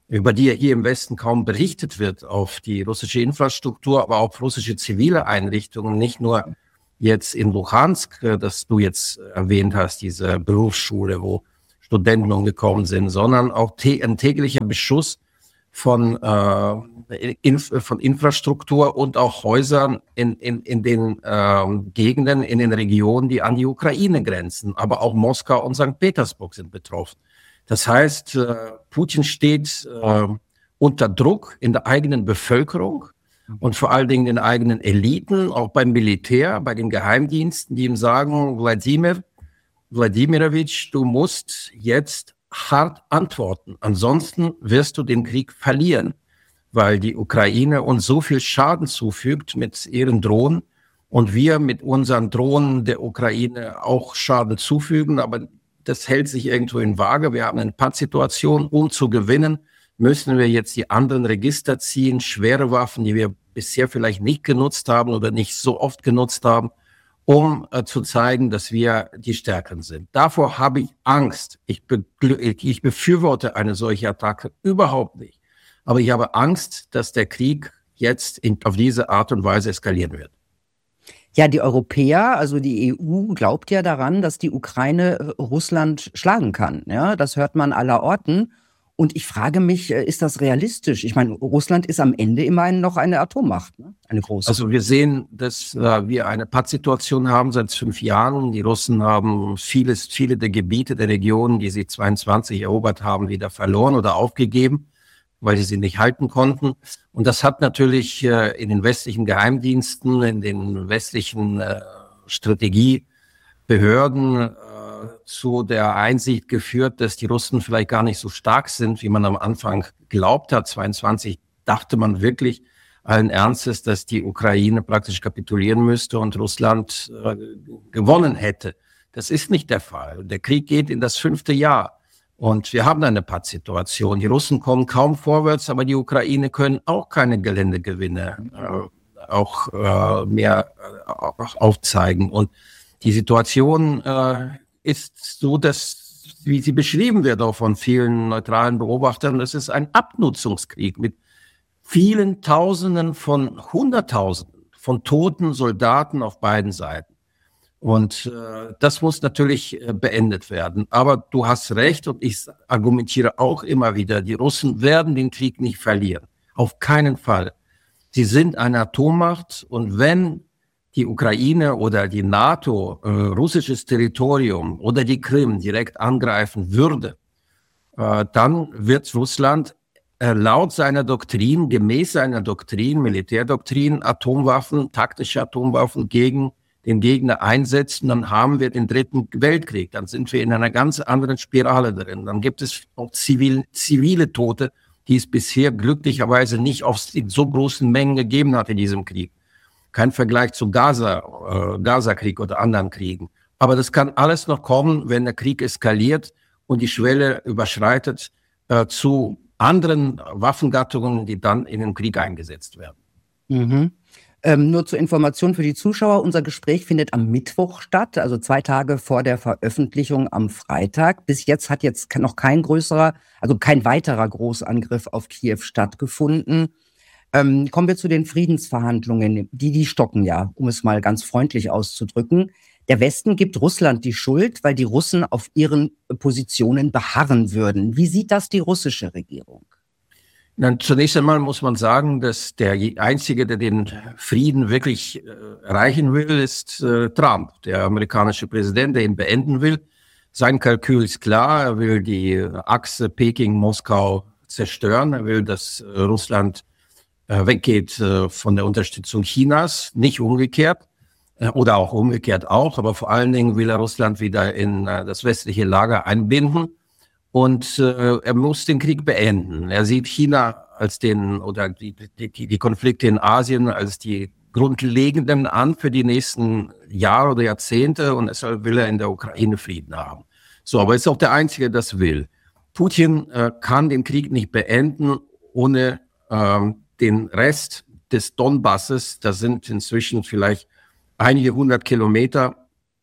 über die hier im Westen kaum berichtet wird, auf die russische Infrastruktur, aber auch auf russische zivile Einrichtungen, nicht nur jetzt in Luhansk, das du jetzt erwähnt hast, diese Berufsschule, wo Studenten umgekommen sind, sondern auch ein täglicher Beschuss von, äh, Inf- von Infrastruktur und auch Häusern in, in, in den äh, Gegenden, in den Regionen, die an die Ukraine grenzen. Aber auch Moskau und Sankt Petersburg sind betroffen. Das heißt, äh, Putin steht äh, unter Druck in der eigenen Bevölkerung und vor allen Dingen den eigenen Eliten, auch beim Militär, bei den Geheimdiensten, die ihm sagen, Wladimir, Wladimirovich, du musst jetzt hart antworten. Ansonsten wirst du den Krieg verlieren, weil die Ukraine uns so viel Schaden zufügt mit ihren Drohnen und wir mit unseren Drohnen der Ukraine auch Schaden zufügen, aber das hält sich irgendwo in Waage. Wir haben eine Pattsituation. Um zu gewinnen, müssen wir jetzt die anderen Register ziehen, schwere Waffen, die wir bisher vielleicht nicht genutzt haben oder nicht so oft genutzt haben, um äh, zu zeigen, dass wir die Stärkeren sind. Davor habe ich Angst. Ich, be- ich befürworte eine solche Attacke überhaupt nicht. Aber ich habe Angst, dass der Krieg jetzt in, auf diese Art und Weise eskalieren wird. Ja, die Europäer, also die E U, glaubt ja daran, dass die Ukraine Russland schlagen kann. Ja, das hört man aller Orten. Und ich frage mich, ist das realistisch? Ich meine, Russland ist am Ende immerhin noch eine Atommacht, ne? Eine große. Also wir sehen, dass äh, wir eine Pattsituation haben seit fünf Jahren. Die Russen haben vieles, viele der Gebiete, der Regionen, die sie zweiundzwanzig erobert haben, wieder verloren oder aufgegeben, weil sie sie nicht halten konnten. Und das hat natürlich äh, in den westlichen Geheimdiensten, in den westlichen äh, Strategiebehörden äh, zu der Einsicht geführt, dass die Russen vielleicht gar nicht so stark sind, wie man am Anfang glaubt hat. zweiundzwanzig dachte man wirklich allen Ernstes, dass die Ukraine praktisch kapitulieren müsste und Russland äh, gewonnen hätte. Das ist nicht der Fall. Der Krieg geht in das fünfte Jahr. Und wir haben eine Pattsituation. Die Russen kommen kaum vorwärts, aber die Ukraine können auch keine Geländegewinne äh, auch äh, mehr äh, aufzeigen. Und die Situation äh, ist so, dass, wie sie beschrieben wird, auch von vielen neutralen Beobachtern, das ist ein Abnutzungskrieg mit vielen Tausenden von Hunderttausenden von toten Soldaten auf beiden Seiten. Und äh, das muss natürlich äh, beendet werden. Aber du hast recht und ich argumentiere auch immer wieder, die Russen werden den Krieg nicht verlieren. Auf keinen Fall. Sie sind eine Atommacht und wenn die Ukraine oder die NATO äh, russisches Territorium oder die Krim direkt angreifen würde, äh, dann wird Russland äh, laut seiner Doktrin, gemäß seiner Doktrin, Militärdoktrin, Atomwaffen, taktische Atomwaffen gegen den Gegner einsetzen, dann haben wir den dritten Weltkrieg. Dann sind wir in einer ganz anderen Spirale drin. Dann gibt es auch zivil, zivile Tote, die es bisher glücklicherweise nicht auf, in so großen Mengen gegeben hat in diesem Krieg. Kein Vergleich zum Gaza, äh, Gaza-Krieg oder anderen Kriegen. Aber das kann alles noch kommen, wenn der Krieg eskaliert und die Schwelle überschreitet äh, zu anderen Waffengattungen, die dann in den Krieg eingesetzt werden. Mhm. Ähm, nur zur Information für die Zuschauer, unser Gespräch findet am Mittwoch statt, also zwei Tage vor der Veröffentlichung am Freitag. Bis jetzt hat jetzt noch kein größerer, also kein weiterer Großangriff auf Kiew stattgefunden. Ähm, kommen wir zu den Friedensverhandlungen. Die, die stocken ja, um es mal ganz freundlich auszudrücken. Der Westen gibt Russland die Schuld, weil die Russen auf ihren Positionen beharren würden. Wie sieht das die russische Regierung? Dann zunächst einmal muss man sagen, dass der Einzige, der den Frieden wirklich äh, erreichen will, ist äh, Trump, der amerikanische Präsident, der ihn beenden will. Sein Kalkül ist klar, er will die Achse Peking-Moskau zerstören, er will, dass äh, Russland äh, weggeht äh, von der Unterstützung Chinas, nicht umgekehrt, äh, oder auch umgekehrt auch, aber vor allen Dingen will er Russland wieder in äh, das westliche Lager einbinden. Und äh, er muss den Krieg beenden. Er sieht China als den, oder die, die, die Konflikte in Asien als die grundlegenden an für die nächsten Jahre oder Jahrzehnte. Und deshalb will er in der Ukraine Frieden haben. So, aber er ist auch der Einzige, der das will. Putin äh, kann den Krieg nicht beenden ohne ähm, den Rest des Donbasses. Das sind inzwischen vielleicht einige hundert Kilometer,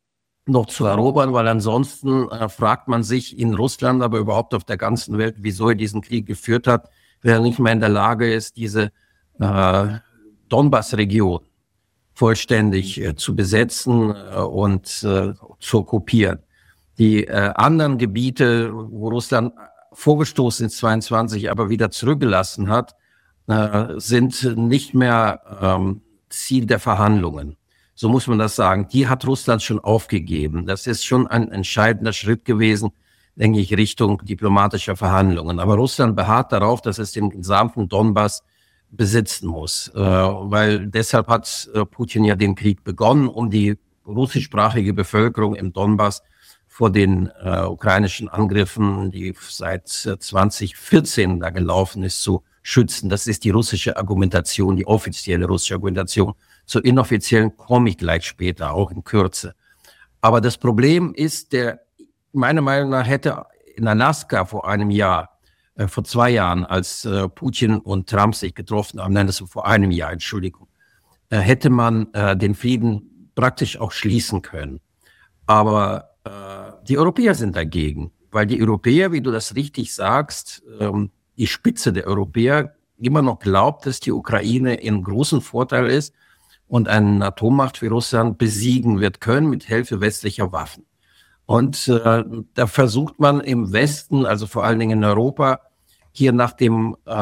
noch zu erobern, weil ansonsten äh, fragt man sich in Russland, aber überhaupt auf der ganzen Welt, wieso er diesen Krieg geführt hat, wenn er nicht mehr in der Lage ist, diese äh, Donbass-Region vollständig äh, zu besetzen äh, und äh, zu okkupieren. Die äh, anderen Gebiete, wo Russland vorgestoßen ist, zweiundzwanzig, aber wieder zurückgelassen hat, äh, sind nicht mehr ähm, Ziel der Verhandlungen. So muss man das sagen. Die hat Russland schon aufgegeben. Das ist schon ein entscheidender Schritt gewesen, denke ich, Richtung diplomatischer Verhandlungen. Aber Russland beharrt darauf, dass es den gesamten Donbass besitzen muss. Äh, weil deshalb hat äh, Putin ja den Krieg begonnen, um die russischsprachige Bevölkerung im Donbass vor den äh, ukrainischen Angriffen, die seit äh, zwanzig vierzehn da gelaufen ist, zu schützen. Das ist die russische Argumentation, die offizielle russische Argumentation. Zur inoffiziellen komme ich gleich später, auch in Kürze. Aber das Problem ist, der, meiner Meinung nach hätte in Alaska vor einem Jahr, äh, vor zwei Jahren, als äh, Putin und Trump sich getroffen haben, nein, das war vor einem Jahr, Entschuldigung, äh, hätte man äh, den Frieden praktisch auch schließen können. Aber äh, die Europäer sind dagegen, weil die Europäer, wie du das richtig sagst, ähm, die Spitze der Europäer immer noch glaubt, dass die Ukraine in großen Vorteil ist und eine Atommacht wie Russland besiegen wird können mit Hilfe westlicher Waffen. Und äh, da versucht man im Westen, also vor allen Dingen in Europa, hier nach dem, äh,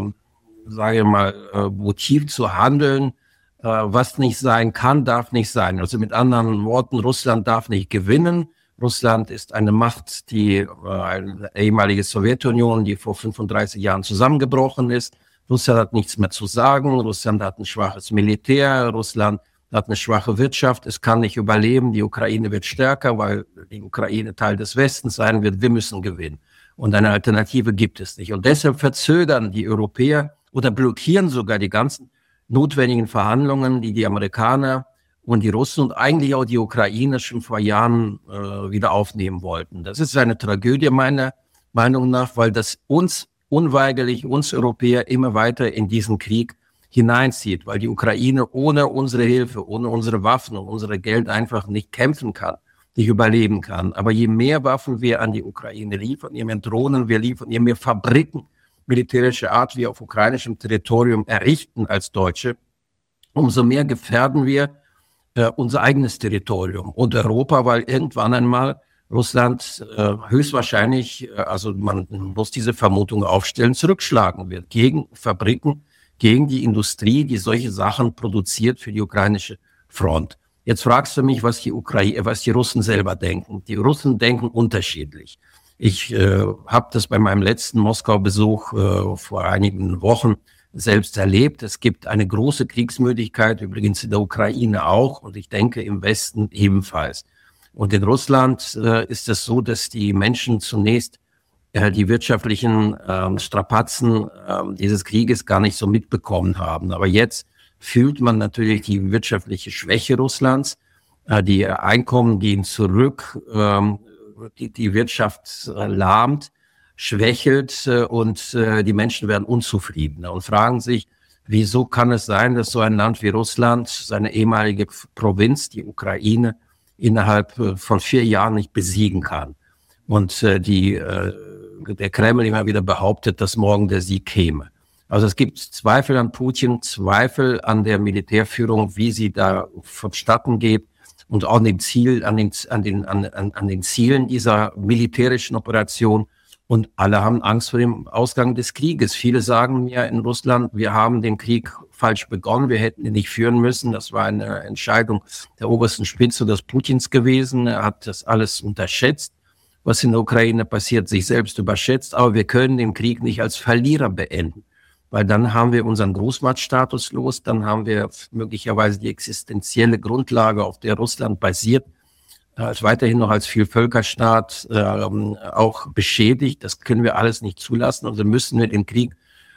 sage ich mal, äh, Motiv zu handeln, äh, was nicht sein kann, darf nicht sein. Also mit anderen Worten, Russland darf nicht gewinnen. Russland ist eine Macht, die äh, eine ehemalige Sowjetunion, die vor fünfunddreißig Jahren zusammengebrochen ist. Russland hat nichts mehr zu sagen. Russland hat ein schwaches Militär. Russland hat eine schwache Wirtschaft. Es kann nicht überleben. Die Ukraine wird stärker, weil die Ukraine Teil des Westens sein wird. Wir müssen gewinnen. Und eine Alternative gibt es nicht. Und deshalb verzögern die Europäer oder blockieren sogar die ganzen notwendigen Verhandlungen, die die Amerikaner und die Russen und eigentlich auch die Ukrainer schon vor Jahren äh, wieder aufnehmen wollten. Das ist eine Tragödie meiner Meinung nach, weil das uns unweigerlich, uns Europäer, immer weiter in diesen Krieg hineinzieht, weil die Ukraine ohne unsere Hilfe, ohne unsere Waffen und unsere Geld einfach nicht kämpfen kann, nicht überleben kann. Aber je mehr Waffen wir an die Ukraine liefern, je mehr Drohnen wir liefern, je mehr Fabriken militärischer Art wir auf ukrainischem Territorium errichten als Deutsche, umso mehr gefährden wir äh, unser eigenes Territorium und Europa, weil irgendwann einmal Russland äh, höchstwahrscheinlich, äh, also man muss diese Vermutung aufstellen, zurückschlagen wird gegen Fabriken, gegen die Industrie, die solche Sachen produziert für die ukrainische Front. Jetzt fragst du mich, was die Ukraine, was die Russen selber denken. Die Russen denken unterschiedlich. Ich äh, habe das bei meinem letzten Moskau-Besuch äh, vor einigen Wochen selbst erlebt. Es gibt eine große Kriegsmüdigkeit, übrigens in der Ukraine auch, und ich denke im Westen ebenfalls. Und in Russland äh, ist es so, dass die Menschen zunächst äh, die wirtschaftlichen äh, Strapazen äh, dieses Krieges gar nicht so mitbekommen haben. Aber jetzt fühlt man natürlich die wirtschaftliche Schwäche Russlands. Äh, die Einkommen gehen zurück, äh, die, die Wirtschaft äh, lahmt, schwächelt äh, und äh, die Menschen werden unzufriedener und fragen sich, wieso kann es sein, dass so ein Land wie Russland seine ehemalige Provinz, die Ukraine, innerhalb von vier Jahren nicht besiegen kann. Und äh, die, äh, der Kreml immer wieder behauptet, dass morgen der Sieg käme. Also es gibt Zweifel an Putin, Zweifel an der Militärführung, wie sie da vonstatten geht und auch an dem Ziel, an den, an den, an, an den Zielen dieser militärischen Operation. Und alle haben Angst vor dem Ausgang des Krieges. Viele sagen mir in Russland, wir haben den Krieg falsch begonnen, wir hätten ihn nicht führen müssen. Das war eine Entscheidung der obersten Spitze des Putins gewesen. Er hat das alles unterschätzt, was in der Ukraine passiert, sich selbst überschätzt. Aber wir können den Krieg nicht als Verlierer beenden, weil dann haben wir unseren Großmachtstatus los, dann haben wir möglicherweise die existenzielle Grundlage, auf der Russland basiert, als weiterhin noch als Vielvölkerstaat äh, auch beschädigt. Das können wir alles nicht zulassen. Also müssen wir den Krieg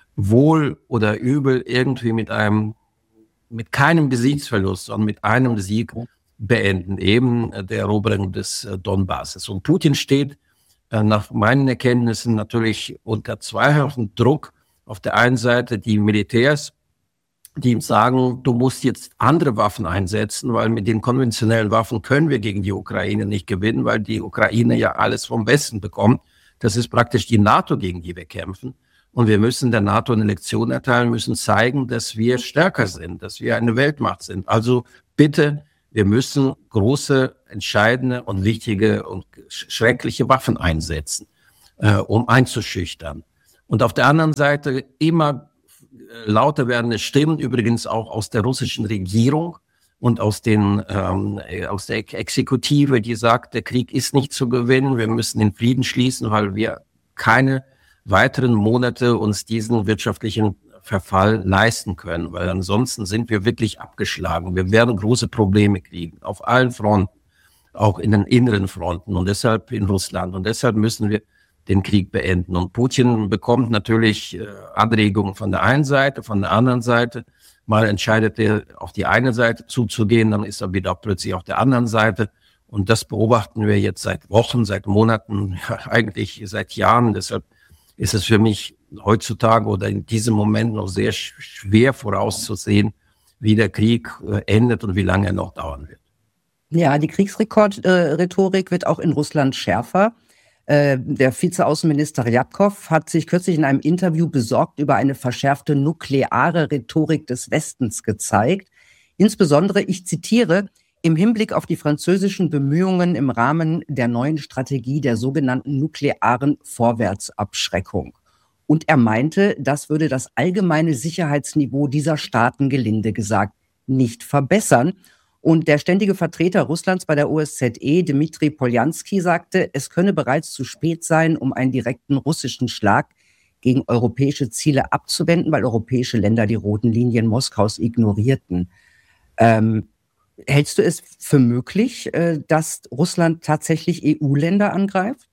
wohl oder übel irgendwie mit einem, mit keinem Gesichtsverlust, sondern mit einem Sieg beenden, eben der Eroberung des äh, Donbasses. Und Putin steht äh, nach meinen Erkenntnissen natürlich unter zweifachen Druck. Auf der einen Seite die Militärs, die ihm sagen, du musst jetzt andere Waffen einsetzen, weil mit den konventionellen Waffen können wir gegen die Ukraine nicht gewinnen, weil die Ukraine ja alles vom Westen bekommt. Das ist praktisch die NATO, gegen die wir kämpfen. Und wir müssen der NATO eine Lektion erteilen, müssen zeigen, dass wir stärker sind, dass wir eine Weltmacht sind. Also bitte, wir müssen große, entscheidende und wichtige und schreckliche Waffen einsetzen, äh, um einzuschüchtern. Und auf der anderen Seite immer lauter werdende Stimmen, übrigens auch aus der russischen Regierung und aus den ähm, aus der Exekutive, die sagt, der Krieg ist nicht zu gewinnen, wir müssen den Frieden schließen, weil wir keine weiteren Monate uns diesen wirtschaftlichen Verfall leisten können, weil ansonsten sind wir wirklich abgeschlagen. Wir werden große Probleme kriegen, auf allen Fronten, auch in den inneren Fronten und deshalb in Russland. Und deshalb müssen wir den Krieg beenden. Und Putin bekommt natürlich äh, Anregungen von der einen Seite, von der anderen Seite. Mal entscheidet er, auf die eine Seite zuzugehen, dann ist er wieder plötzlich auf der anderen Seite. Und das beobachten wir jetzt seit Wochen, seit Monaten, ja, eigentlich seit Jahren. Deshalb ist es für mich heutzutage oder in diesem Moment noch sehr schwer vorauszusehen, wie der Krieg äh, endet und wie lange er noch dauern wird. Ja, die Kriegsrhetorik äh, wird auch in Russland schärfer. Äh, der Vizeaußenminister Ryabkov hat sich kürzlich in einem Interview besorgt über eine verschärfte nukleare Rhetorik des Westens gezeigt. Insbesondere, ich zitiere, im Hinblick auf die französischen Bemühungen im Rahmen der neuen Strategie der sogenannten nuklearen Vorwärtsabschreckung. Und er meinte, das würde das allgemeine Sicherheitsniveau dieser Staaten, gelinde gesagt, nicht verbessern. Und der ständige Vertreter Russlands bei der O S Z E, Dmitri Poljanski, sagte, es könne bereits zu spät sein, um einen direkten russischen Schlag gegen europäische Ziele abzuwenden, weil europäische Länder die roten Linien Moskaus ignorierten. Ähm, hältst du es für möglich, äh, dass Russland tatsächlich E U-Länder angreift?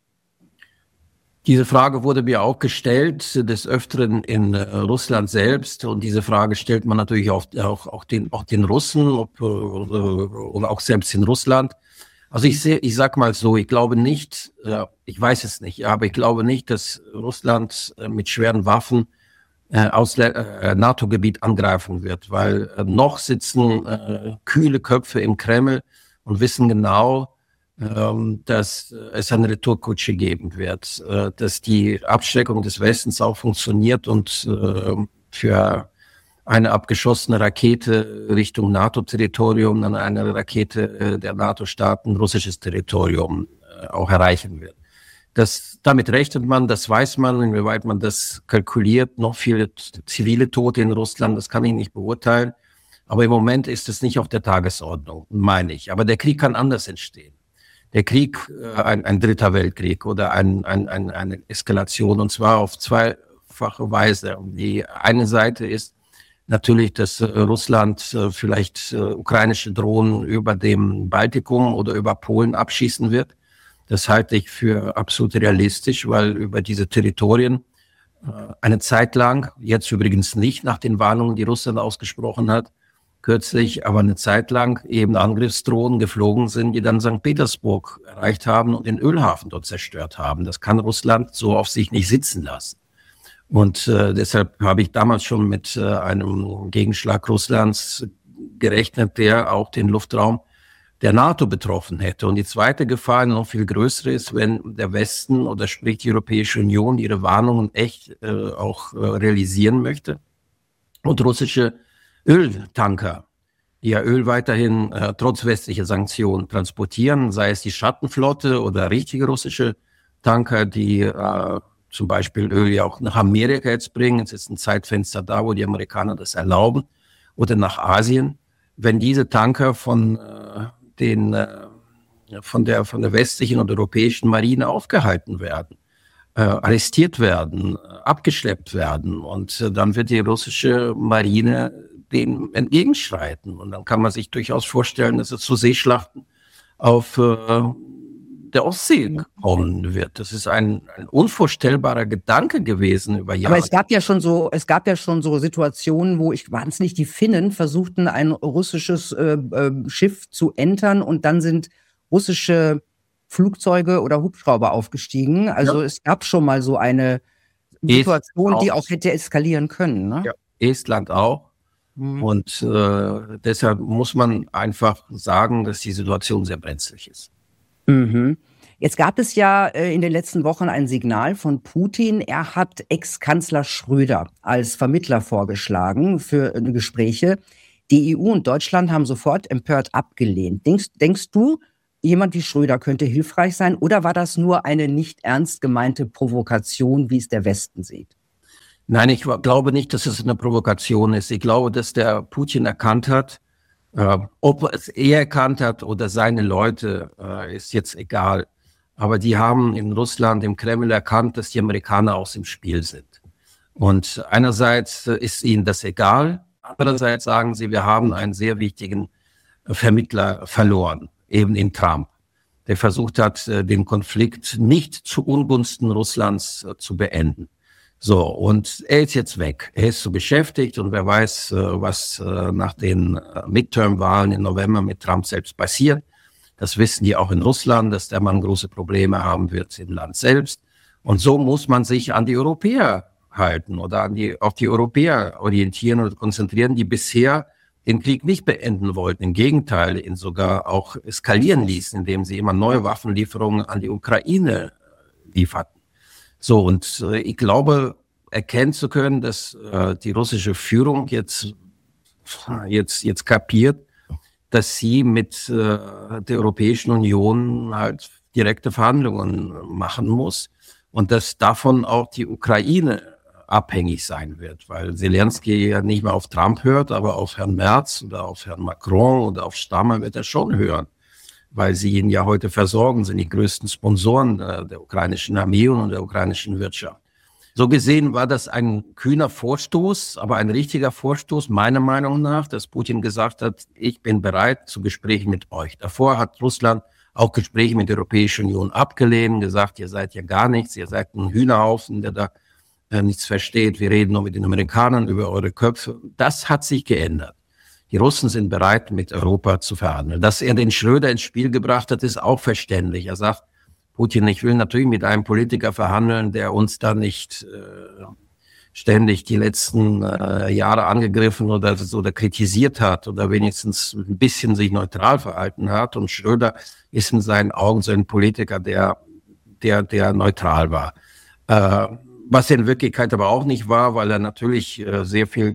Diese Frage wurde mir auch gestellt, des Öfteren in äh, Russland selbst. Und diese Frage stellt man natürlich auch, auch, auch, den, auch den Russen ob, äh, oder auch selbst in Russland. Also ich sehe, ich sag mal so, ich glaube nicht, äh, ich weiß es nicht, aber ich glaube nicht, dass Russland äh, mit schweren Waffen äh, aus äh, NATO-Gebiet angreifen wird, weil äh, noch sitzen äh, kühle Köpfe im Kreml und wissen genau, dass es eine Retourkutsche geben wird, dass die Abschreckung des Westens auch funktioniert und für eine abgeschossene Rakete Richtung NATO-Territorium, dann eine Rakete der NATO-Staaten russisches Territorium auch erreichen wird. Das, damit rechnet man, das weiß man, inwieweit man das kalkuliert, noch viele zivile Tote in Russland, das kann ich nicht beurteilen. Aber im Moment ist es nicht auf der Tagesordnung, meine ich. Aber der Krieg kann anders entstehen. Der Krieg, ein, ein dritter Weltkrieg oder ein, ein, ein, eine Eskalation, und zwar auf zweifache Weise. Die eine Seite ist natürlich, dass Russland vielleicht ukrainische Drohnen über dem Baltikum oder über Polen abschießen wird. Das halte ich für absolut realistisch, weil über diese Territorien eine Zeit lang, jetzt übrigens nicht nach den Warnungen, die Russland ausgesprochen hat, kürzlich, aber eine Zeit lang eben Angriffsdrohnen geflogen sind, die dann Sankt Petersburg erreicht haben und den Ölhafen dort zerstört haben. Das kann Russland so auf sich nicht sitzen lassen. Und äh, deshalb habe ich damals schon mit äh, einem Gegenschlag Russlands gerechnet, der auch den Luftraum der NATO betroffen hätte. Und die zweite Gefahr, noch viel größere, ist, wenn der Westen oder sprich die Europäische Union ihre Warnungen echt äh, auch äh, realisieren möchte und russische Öltanker, die ja Öl weiterhin äh, trotz westlicher Sanktionen transportieren, sei es die Schattenflotte oder richtige russische Tanker, die äh, zum Beispiel Öl ja auch nach Amerika jetzt bringen. Es ist ein Zeitfenster da, wo die Amerikaner das erlauben, oder nach Asien. Wenn diese Tanker von äh, den äh, von der von der westlichen und europäischen Marine aufgehalten werden, äh, arrestiert werden, abgeschleppt werden, und äh, dann wird die russische Marine dem entgegenschreiten. Und dann kann man sich durchaus vorstellen, dass es zu Seeschlachten auf äh, der Ostsee kommen wird. Das ist ein, ein unvorstellbarer Gedanke gewesen über Jahre. Aber es gab ja schon so, es gab ja schon so Situationen, wo ich waren es nicht die Finnen versuchten, ein russisches äh, äh, Schiff zu entern, und dann sind russische Flugzeuge oder Hubschrauber aufgestiegen. Also ja. Es gab schon mal so eine Situation, die auch hätte eskalieren können. Ne? Ja. Estland auch. Mhm. Und äh, deshalb muss man einfach sagen, dass die Situation sehr brenzlig ist. Mhm. Jetzt gab es ja äh, in den letzten Wochen ein Signal von Putin. Er hat Ex-Kanzler Schröder als Vermittler vorgeschlagen für äh, Gespräche. Die E U und Deutschland haben sofort empört abgelehnt. Denkst, denkst du, jemand wie Schröder könnte hilfreich sein? Oder war das nur eine nicht ernst gemeinte Provokation, wie es der Westen sieht? Nein, ich glaube nicht, dass es eine Provokation ist. Ich glaube, dass der Putin erkannt hat, äh, ob es er erkannt hat oder seine Leute, äh, ist jetzt egal. Aber die haben in Russland, im Kreml erkannt, dass die Amerikaner aus dem Spiel sind. Und einerseits ist ihnen das egal. Andererseits sagen sie, wir haben einen sehr wichtigen Vermittler verloren, eben in Trump, der versucht hat, den Konflikt nicht zu Ungunsten Russlands zu beenden. So, und er ist jetzt weg. Er ist so beschäftigt und wer weiß, was nach den Midterm-Wahlen im November mit Trump selbst passiert. Das wissen die auch in Russland, dass der Mann große Probleme haben wird im Land selbst. Und so muss man sich an die Europäer halten oder an die, auf die Europäer orientieren und konzentrieren, die bisher den Krieg nicht beenden wollten. Im Gegenteil, ihn sogar auch eskalieren ließen, indem sie immer neue Waffenlieferungen an die Ukraine lieferten. So, und äh, ich glaube, erkennen zu können, dass äh, die russische Führung jetzt, jetzt, jetzt kapiert, dass sie mit äh, der Europäischen Union halt direkte Verhandlungen machen muss und dass davon auch die Ukraine abhängig sein wird, weil Zelensky ja nicht mehr auf Trump hört, aber auf Herrn Merz oder auf Herrn Macron oder auf Starmer wird er schon hören, weil sie ihn ja heute versorgen, sind die größten Sponsoren äh, der ukrainischen Armee und der ukrainischen Wirtschaft. So gesehen war das ein kühner Vorstoß, aber ein richtiger Vorstoß, meiner Meinung nach, dass Putin gesagt hat, ich bin bereit zu Gesprächen mit euch. Davor hat Russland auch Gespräche mit der Europäischen Union abgelehnt, gesagt, ihr seid ja gar nichts, ihr seid ein Hühnerhaufen, der da äh, nichts versteht. Wir reden nur mit den Amerikanern über eure Köpfe. Das hat sich geändert. Die Russen sind bereit, mit Europa zu verhandeln. Dass er den Schröder ins Spiel gebracht hat, ist auch verständlich. Er sagt, Putin, ich will natürlich mit einem Politiker verhandeln, der uns da nicht äh, ständig die letzten äh, Jahre angegriffen oder, oder kritisiert hat oder wenigstens ein bisschen sich neutral verhalten hat. Und Schröder ist in seinen Augen so ein Politiker, der, der, der neutral war. Äh, was er in Wirklichkeit aber auch nicht war, weil er natürlich äh, sehr viel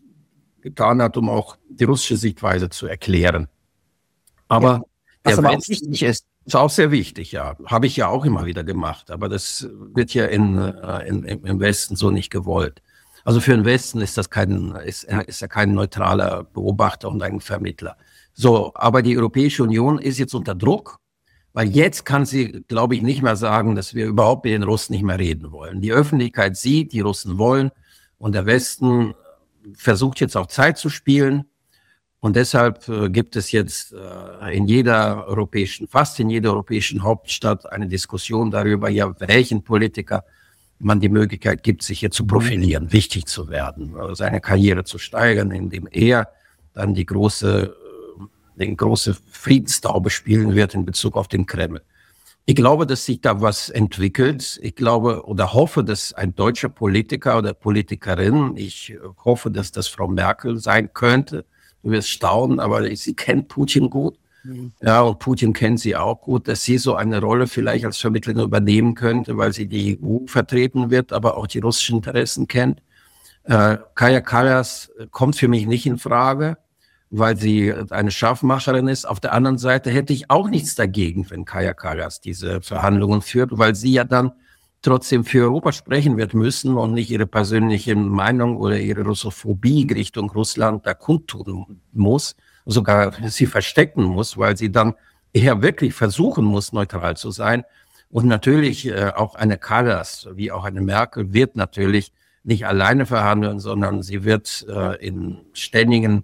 getan hat, um auch die russische Sichtweise zu erklären. Aber ja, was der aber West, auch wichtig ist. Ist auch sehr wichtig, ja. Habe ich ja auch immer wieder gemacht. Aber das wird ja in, in, im Westen so nicht gewollt. Also für den Westen ist das kein, ist, ist er kein neutraler Beobachter und ein Vermittler. So, aber die Europäische Union ist jetzt unter Druck, weil jetzt kann sie, glaube ich, nicht mehr sagen, dass wir überhaupt mit den Russen nicht mehr reden wollen. Die Öffentlichkeit sieht, die Russen wollen und der Westen versucht jetzt auch Zeit zu spielen. Und deshalb äh, gibt es jetzt äh, in jeder europäischen, fast in jeder europäischen Hauptstadt eine Diskussion darüber, ja, welchen Politiker man die Möglichkeit gibt, sich hier zu profilieren, wichtig zu werden, also seine Karriere zu steigern, indem er dann die große, äh, den große Friedenstaube spielen wird in Bezug auf den Kreml. Ich glaube, dass sich da was entwickelt. Ich glaube oder hoffe, dass ein deutscher Politiker oder Politikerin, ich hoffe, dass das Frau Merkel sein könnte. Du wirst staunen, aber sie kennt Putin gut. Mhm. Ja, und Putin kennt sie auch gut, dass sie so eine Rolle vielleicht als Vermittlerin übernehmen könnte, weil sie die E U vertreten wird, aber auch die russischen Interessen kennt. Äh, Kaja Kallas kommt für mich nicht in Frage, weil sie eine Scharfmacherin ist. Auf der anderen Seite hätte ich auch nichts dagegen, wenn Kaja Kallas diese Verhandlungen führt, weil sie ja dann trotzdem für Europa sprechen wird müssen und nicht ihre persönliche Meinung oder ihre Russophobie Richtung Russland da kundtun muss, sogar sie verstecken muss, weil sie dann eher wirklich versuchen muss, neutral zu sein. Und natürlich äh, auch eine Kallas, wie auch eine Merkel, wird natürlich nicht alleine verhandeln, sondern sie wird äh, in ständigen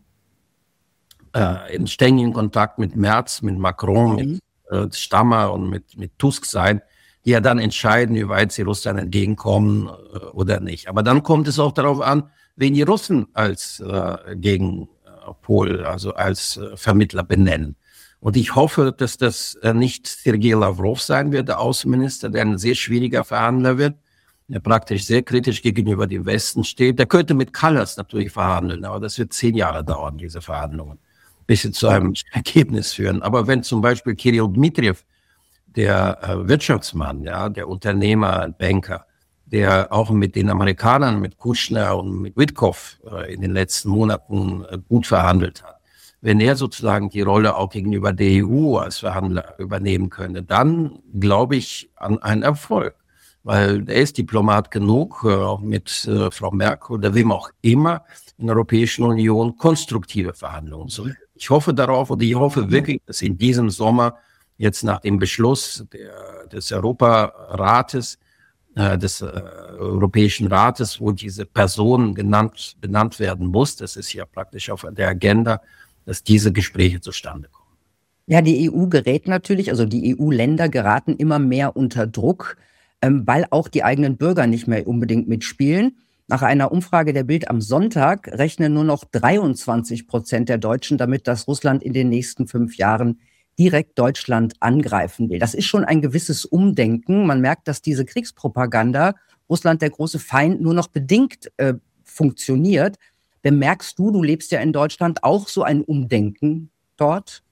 äh, in ständigen Kontakt mit Merz, mit Macron, mit äh, Starmer und mit, mit Tusk sein, die ja dann entscheiden, wie weit sie Russland entgegenkommen äh, oder nicht. Aber dann kommt es auch darauf an, wen die Russen als äh, Gegenpol, also als äh, Vermittler benennen. Und ich hoffe, dass das äh, nicht Sergei Lavrov sein wird, der Außenminister, der ein sehr schwieriger Verhandler wird, der praktisch sehr kritisch gegenüber dem Westen steht. Der könnte mit Kallas natürlich verhandeln, aber das wird zehn Jahre dauern, diese Verhandlungen, bis sie zu einem Ergebnis führen. Aber wenn zum Beispiel Kirill Dmitriev, der äh, Wirtschaftsmann, ja, der Unternehmer, Banker, der auch mit den Amerikanern, mit Kouchner und mit Witkoff äh, in den letzten Monaten äh, gut verhandelt hat, wenn er sozusagen die Rolle auch gegenüber der E U als Verhandler übernehmen könnte, dann glaube ich an einen Erfolg. Weil er ist Diplomat genug, äh, auch mit äh, Frau Merkel oder wem auch immer in der Europäischen Union konstruktive Verhandlungen zu. Ich hoffe darauf und ich hoffe wirklich, dass in diesem Sommer jetzt nach dem Beschluss der, des Europarates, äh, des äh, Europäischen Rates, wo diese Person genannt, benannt werden muss, das ist ja praktisch auf der Agenda, dass diese Gespräche zustande kommen. Ja, die E U gerät natürlich, also die E U-Länder geraten immer mehr unter Druck, ähm, weil auch die eigenen Bürger nicht mehr unbedingt mitspielen. Nach einer Umfrage der Bild am Sonntag rechnen nur noch dreiundzwanzig Prozent der Deutschen damit, dass Russland in den nächsten fünf Jahren direkt Deutschland angreifen will. Das ist schon ein gewisses Umdenken. Man merkt, dass diese Kriegspropaganda, Russland der große Feind, nur noch bedingt äh, funktioniert. Bemerkst du, du lebst ja in Deutschland, auch so ein Umdenken dort?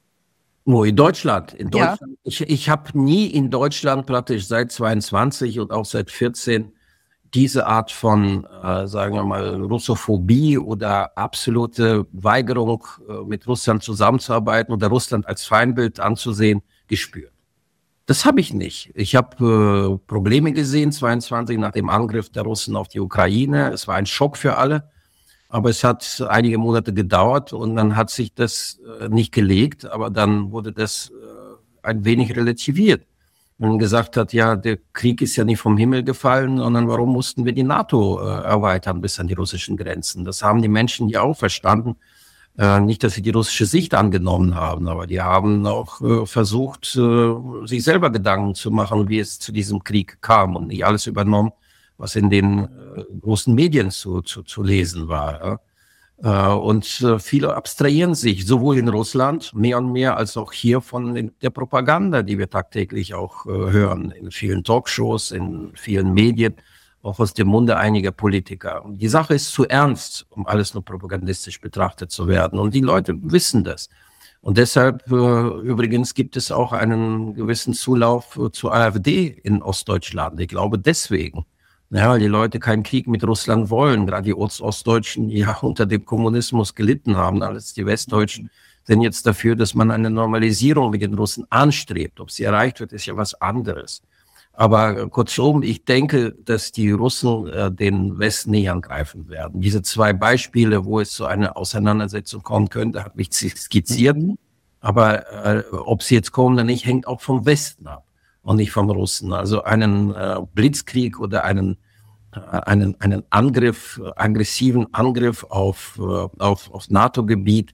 Wo, in Deutschland? In Deutschland. Ja. Ich, ich habe nie in Deutschland praktisch seit zweiundzwanzig und auch seit vierzehn diese Art von, äh, sagen wir mal, Russophobie oder absolute Weigerung, äh, mit Russland zusammenzuarbeiten oder Russland als Feindbild anzusehen, gespürt. Das habe ich nicht. Ich habe äh, Probleme gesehen, zweiundzwanzig, nach dem Angriff der Russen auf die Ukraine. Es war ein Schock für alle, aber es hat einige Monate gedauert und dann hat sich das äh, nicht gelegt, aber dann wurde das äh, ein wenig relativiert. Man gesagt hat, ja, der Krieg ist ja nicht vom Himmel gefallen, sondern warum mussten wir die NATO äh, erweitern bis an die russischen Grenzen? Das haben die Menschen ja auch verstanden. Äh, nicht, dass sie die russische Sicht angenommen haben, aber die haben auch äh, versucht, äh, sich selber Gedanken zu machen, wie es zu diesem Krieg kam und nicht alles übernommen, was in den äh, großen Medien zu, zu, zu lesen war. Ja? Und viele abstrahieren sich, sowohl in Russland mehr und mehr, als auch hier von der Propaganda, die wir tagtäglich auch hören, in vielen Talkshows, in vielen Medien, auch aus dem Munde einiger Politiker. Und die Sache ist zu ernst, um alles nur propagandistisch betrachtet zu werden. Und die Leute wissen das. Und deshalb übrigens gibt es auch einen gewissen Zulauf zur AfD in Ostdeutschland. Ich glaube deswegen. Ja, weil die Leute keinen Krieg mit Russland wollen. Gerade die Ost Ostdeutschen, die ja unter dem Kommunismus gelitten haben, alles die Westdeutschen, sind jetzt dafür, dass man eine Normalisierung mit den Russen anstrebt. Ob sie erreicht wird, ist ja was anderes. Aber kurzum, ich denke, dass die Russen äh, den Westen nicht angreifen werden. Diese zwei Beispiele, wo es zu einer Auseinandersetzung kommen könnte, habe ich skizziert. Aber äh, ob sie jetzt kommen oder nicht, hängt auch vom Westen ab und nicht vom Russen. Also einen äh, Blitzkrieg oder einen, äh, einen, einen Angriff, äh, aggressiven Angriff auf, äh, auf, auf NATO-Gebiet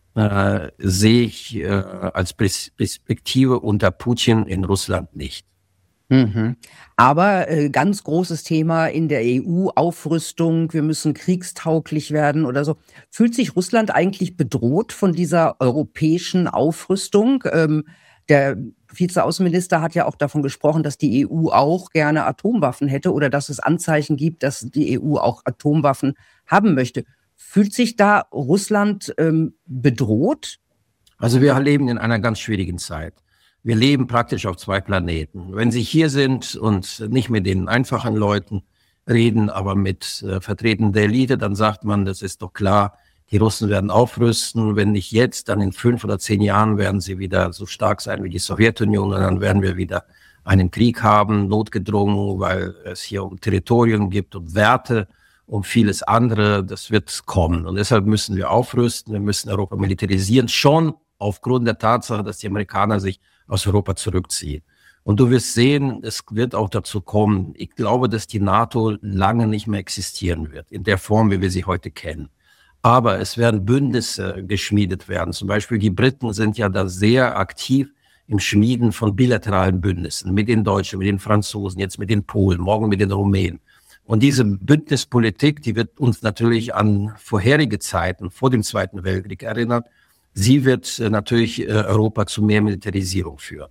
äh, sehe ich äh, als Perspektive unter Putin in Russland nicht. Mhm. Aber äh, ganz großes Thema in der E U, Aufrüstung, wir müssen kriegstauglich werden oder so. Fühlt sich Russland eigentlich bedroht von dieser europäischen Aufrüstung? Ähm, der Vizeaußenminister hat ja auch davon gesprochen, dass die E U auch gerne Atomwaffen hätte oder dass es Anzeichen gibt, dass die E U auch Atomwaffen haben möchte. Fühlt sich da Russland ähm, bedroht? Also wir leben in einer ganz schwierigen Zeit. Wir leben praktisch auf zwei Planeten. Wenn Sie hier sind und nicht mit den einfachen Leuten reden, aber mit äh, Vertretern der Elite, dann sagt man, das ist doch klar, die Russen werden aufrüsten. Wenn nicht jetzt, dann in fünf oder zehn Jahren werden sie wieder so stark sein wie die Sowjetunion und dann werden wir wieder einen Krieg haben, notgedrungen, weil es hier um Territorien gibt, um Werte, um vieles andere. Das wird kommen und deshalb müssen wir aufrüsten, wir müssen Europa militarisieren, schon aufgrund der Tatsache, dass die Amerikaner sich aus Europa zurückziehen. Und du wirst sehen, es wird auch dazu kommen. Ich glaube, dass die NATO lange nicht mehr existieren wird, in der Form, wie wir sie heute kennen. Aber es werden Bündnisse geschmiedet werden. Zum Beispiel die Briten sind ja da sehr aktiv im Schmieden von bilateralen Bündnissen mit den Deutschen, mit den Franzosen, jetzt mit den Polen, morgen mit den Rumänen. Und diese Bündnispolitik, die wird uns natürlich an vorherige Zeiten vor dem Zweiten Weltkrieg erinnern. Sie wird natürlich Europa zu mehr Militarisierung führen.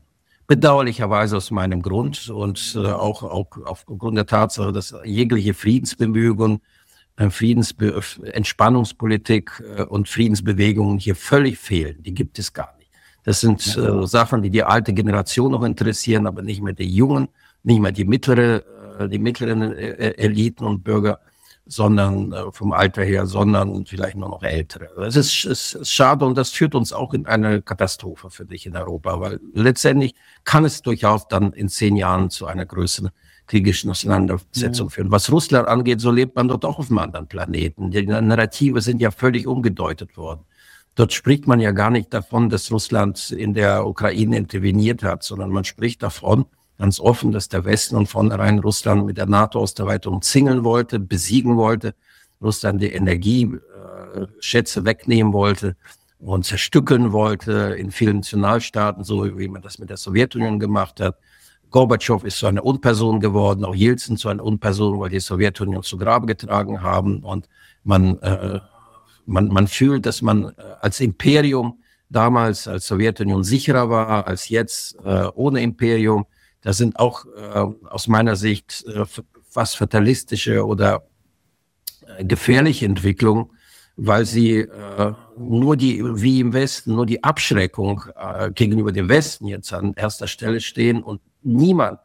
bedauerlicherweise aus meinem Grund und äh, auch, auch aufgrund der Tatsache, dass jegliche Friedensbemühungen, äh, Friedensbe- Entspannungspolitik äh, und Friedensbewegungen hier völlig fehlen. Die gibt es gar nicht. Das sind äh, Sachen, die die alte Generation noch interessieren, aber nicht mehr die Jungen, nicht mehr die mittlere, äh, die mittleren äh, Eliten und Bürger, sondern äh, vom Alter her, sondern vielleicht nur noch Ältere. Das ist, ist, ist schade und das führt uns auch in eine Katastrophe für dich in Europa, weil letztendlich kann es durchaus dann in zehn Jahren zu einer größeren kriegischen Auseinandersetzung ja. führen. Was Russland angeht, so lebt man dort auch auf einem anderen Planeten. Die Narrative sind ja völlig umgedeutet worden. Dort spricht man ja gar nicht davon, dass Russland in der Ukraine interveniert hat, sondern man spricht davon, ganz offen, dass der Westen und vornherein Russland mit der NATO-Osterweiterung umzingeln wollte, besiegen wollte, Russland die Energieschätze äh, wegnehmen wollte und zerstückeln wollte in vielen Nationalstaaten, so wie man das mit der Sowjetunion gemacht hat. Gorbatschow ist zu einer Unperson geworden, auch Jelzin zu einer Unperson, weil die Sowjetunion zu Grabe getragen haben. Und man, äh, man, man fühlt, dass man äh, als Imperium damals, als Sowjetunion sicherer war als jetzt äh, ohne Imperium. Das sind auch äh, aus meiner Sicht äh, fast fatalistische oder äh, gefährliche Entwicklungen, weil sie äh, nur die, wie im Westen, nur die Abschreckung äh, gegenüber dem Westen jetzt an erster Stelle stehen und niemand,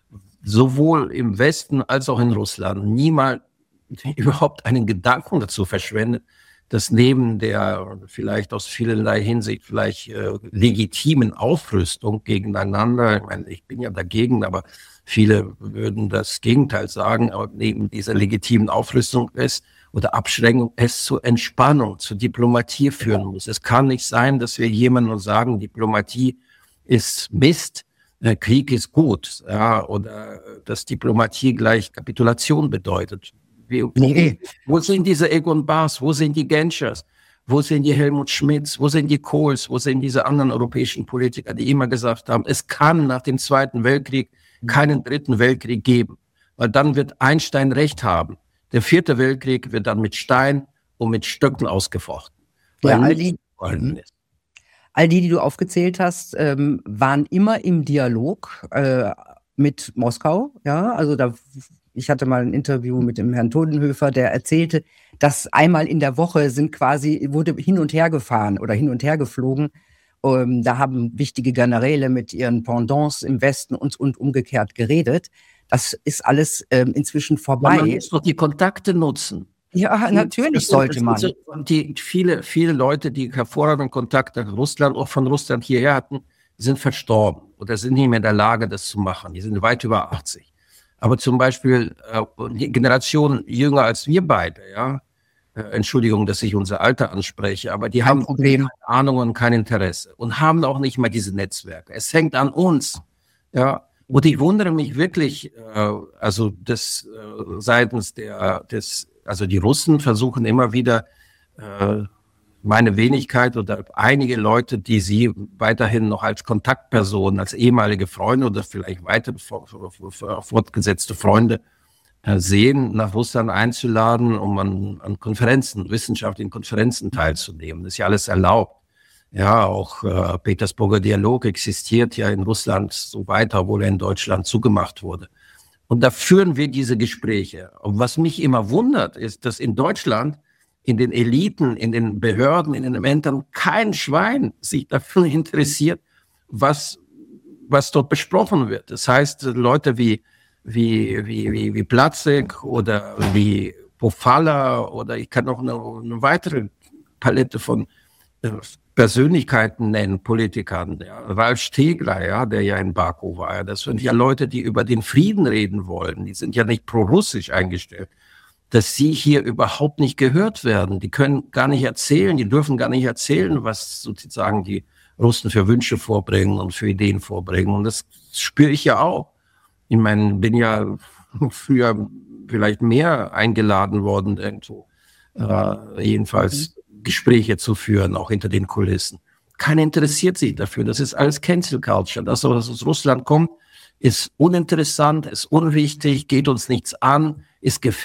sowohl im Westen als auch in Russland, niemand überhaupt einen Gedanken dazu verschwendet, dass neben der vielleicht aus vielerlei Hinsicht vielleicht äh, legitimen Aufrüstung gegeneinander, ich meine, ich bin ja dagegen, aber viele würden das Gegenteil sagen, aber neben dieser legitimen Aufrüstung ist oder Abschränkung es zur Entspannung, zur Diplomatie führen muss. Es kann nicht sein, dass wir jemandem sagen, Diplomatie ist Mist, äh, Krieg ist gut, ja, oder dass Diplomatie gleich Kapitulation bedeutet. Wie, nee. Wo sind diese Egon Bahrs? Wo sind die Genschers? Wo sind die Helmut Schmidts? Wo sind die Kohls? Wo sind diese anderen europäischen Politiker, die immer gesagt haben, es kann nach dem Zweiten Weltkrieg keinen dritten Weltkrieg geben, weil dann wird Einstein recht haben. Der vierte Weltkrieg wird dann mit Stein und mit Stöcken ausgefochten. Ja, all die, all die, die du aufgezählt hast, ähm, waren immer im Dialog äh, mit Moskau. Ja, also da Ich hatte mal ein Interview mit dem Herrn Todenhöfer, der erzählte, dass einmal in der Woche sind quasi, wurde hin und her gefahren oder hin und her geflogen. Ähm, da haben wichtige Generäle mit ihren Pendants im Westen und, und umgekehrt geredet. Das ist alles ähm, inzwischen vorbei. Man muss doch die Kontakte nutzen. Ja, natürlich sollte man. Die viele, viele Leute, die hervorragenden Kontakte nach Russland, auch von Russland hierher hatten, sind verstorben oder sind nicht mehr in der Lage, das zu machen. Die sind weit über achtzig. Aber zum Beispiel äh, die Generation jünger als wir beide, ja, äh, Entschuldigung, dass ich unser Alter anspreche, aber die kein haben Problem. Keine Ahnung und kein Interesse und haben auch nicht mal diese Netzwerke. Es hängt an uns, ja. Und ich wundere mich wirklich, äh, also das äh, seitens der, des, also die Russen versuchen immer wieder äh, meine Wenigkeit oder einige Leute, die sie weiterhin noch als Kontaktpersonen, als ehemalige Freunde oder vielleicht weitere fortgesetzte Freunde äh, sehen, nach Russland einzuladen, um an, an Konferenzen, wissenschaftlichen Konferenzen teilzunehmen. Das ist ja alles erlaubt. Ja, auch äh, Petersburger Dialog existiert ja in Russland so weiter, obwohl er in Deutschland zugemacht wurde. Und da führen wir diese Gespräche. Und was mich immer wundert, ist, dass in Deutschland in den Eliten, in den Behörden, in den Ämtern kein Schwein sich dafür interessiert, was, was dort besprochen wird. Das heißt, Leute wie, wie, wie, wie, wie Platzek oder wie Pofalla oder ich kann noch eine, eine weitere Palette von äh, Persönlichkeiten nennen, Politikern. Ja. Ralf Stegler, ja, der ja in Baku war. Ja. Das sind ja Leute, die über den Frieden reden wollen. Die sind ja nicht pro-russisch eingestellt. Dass sie hier überhaupt nicht gehört werden. Die können gar nicht erzählen, die dürfen gar nicht erzählen, was sozusagen die Russen für Wünsche vorbringen und für Ideen vorbringen. Und das spüre ich ja auch. Ich meine, bin ja früher vielleicht mehr eingeladen worden, irgendwo, äh, jedenfalls Gespräche zu führen, auch hinter den Kulissen. Keiner interessiert sich dafür. Das ist alles Cancel Culture. Das, was aus Russland kommt, ist uninteressant, ist unwichtig, geht uns nichts an, ist gefährlich.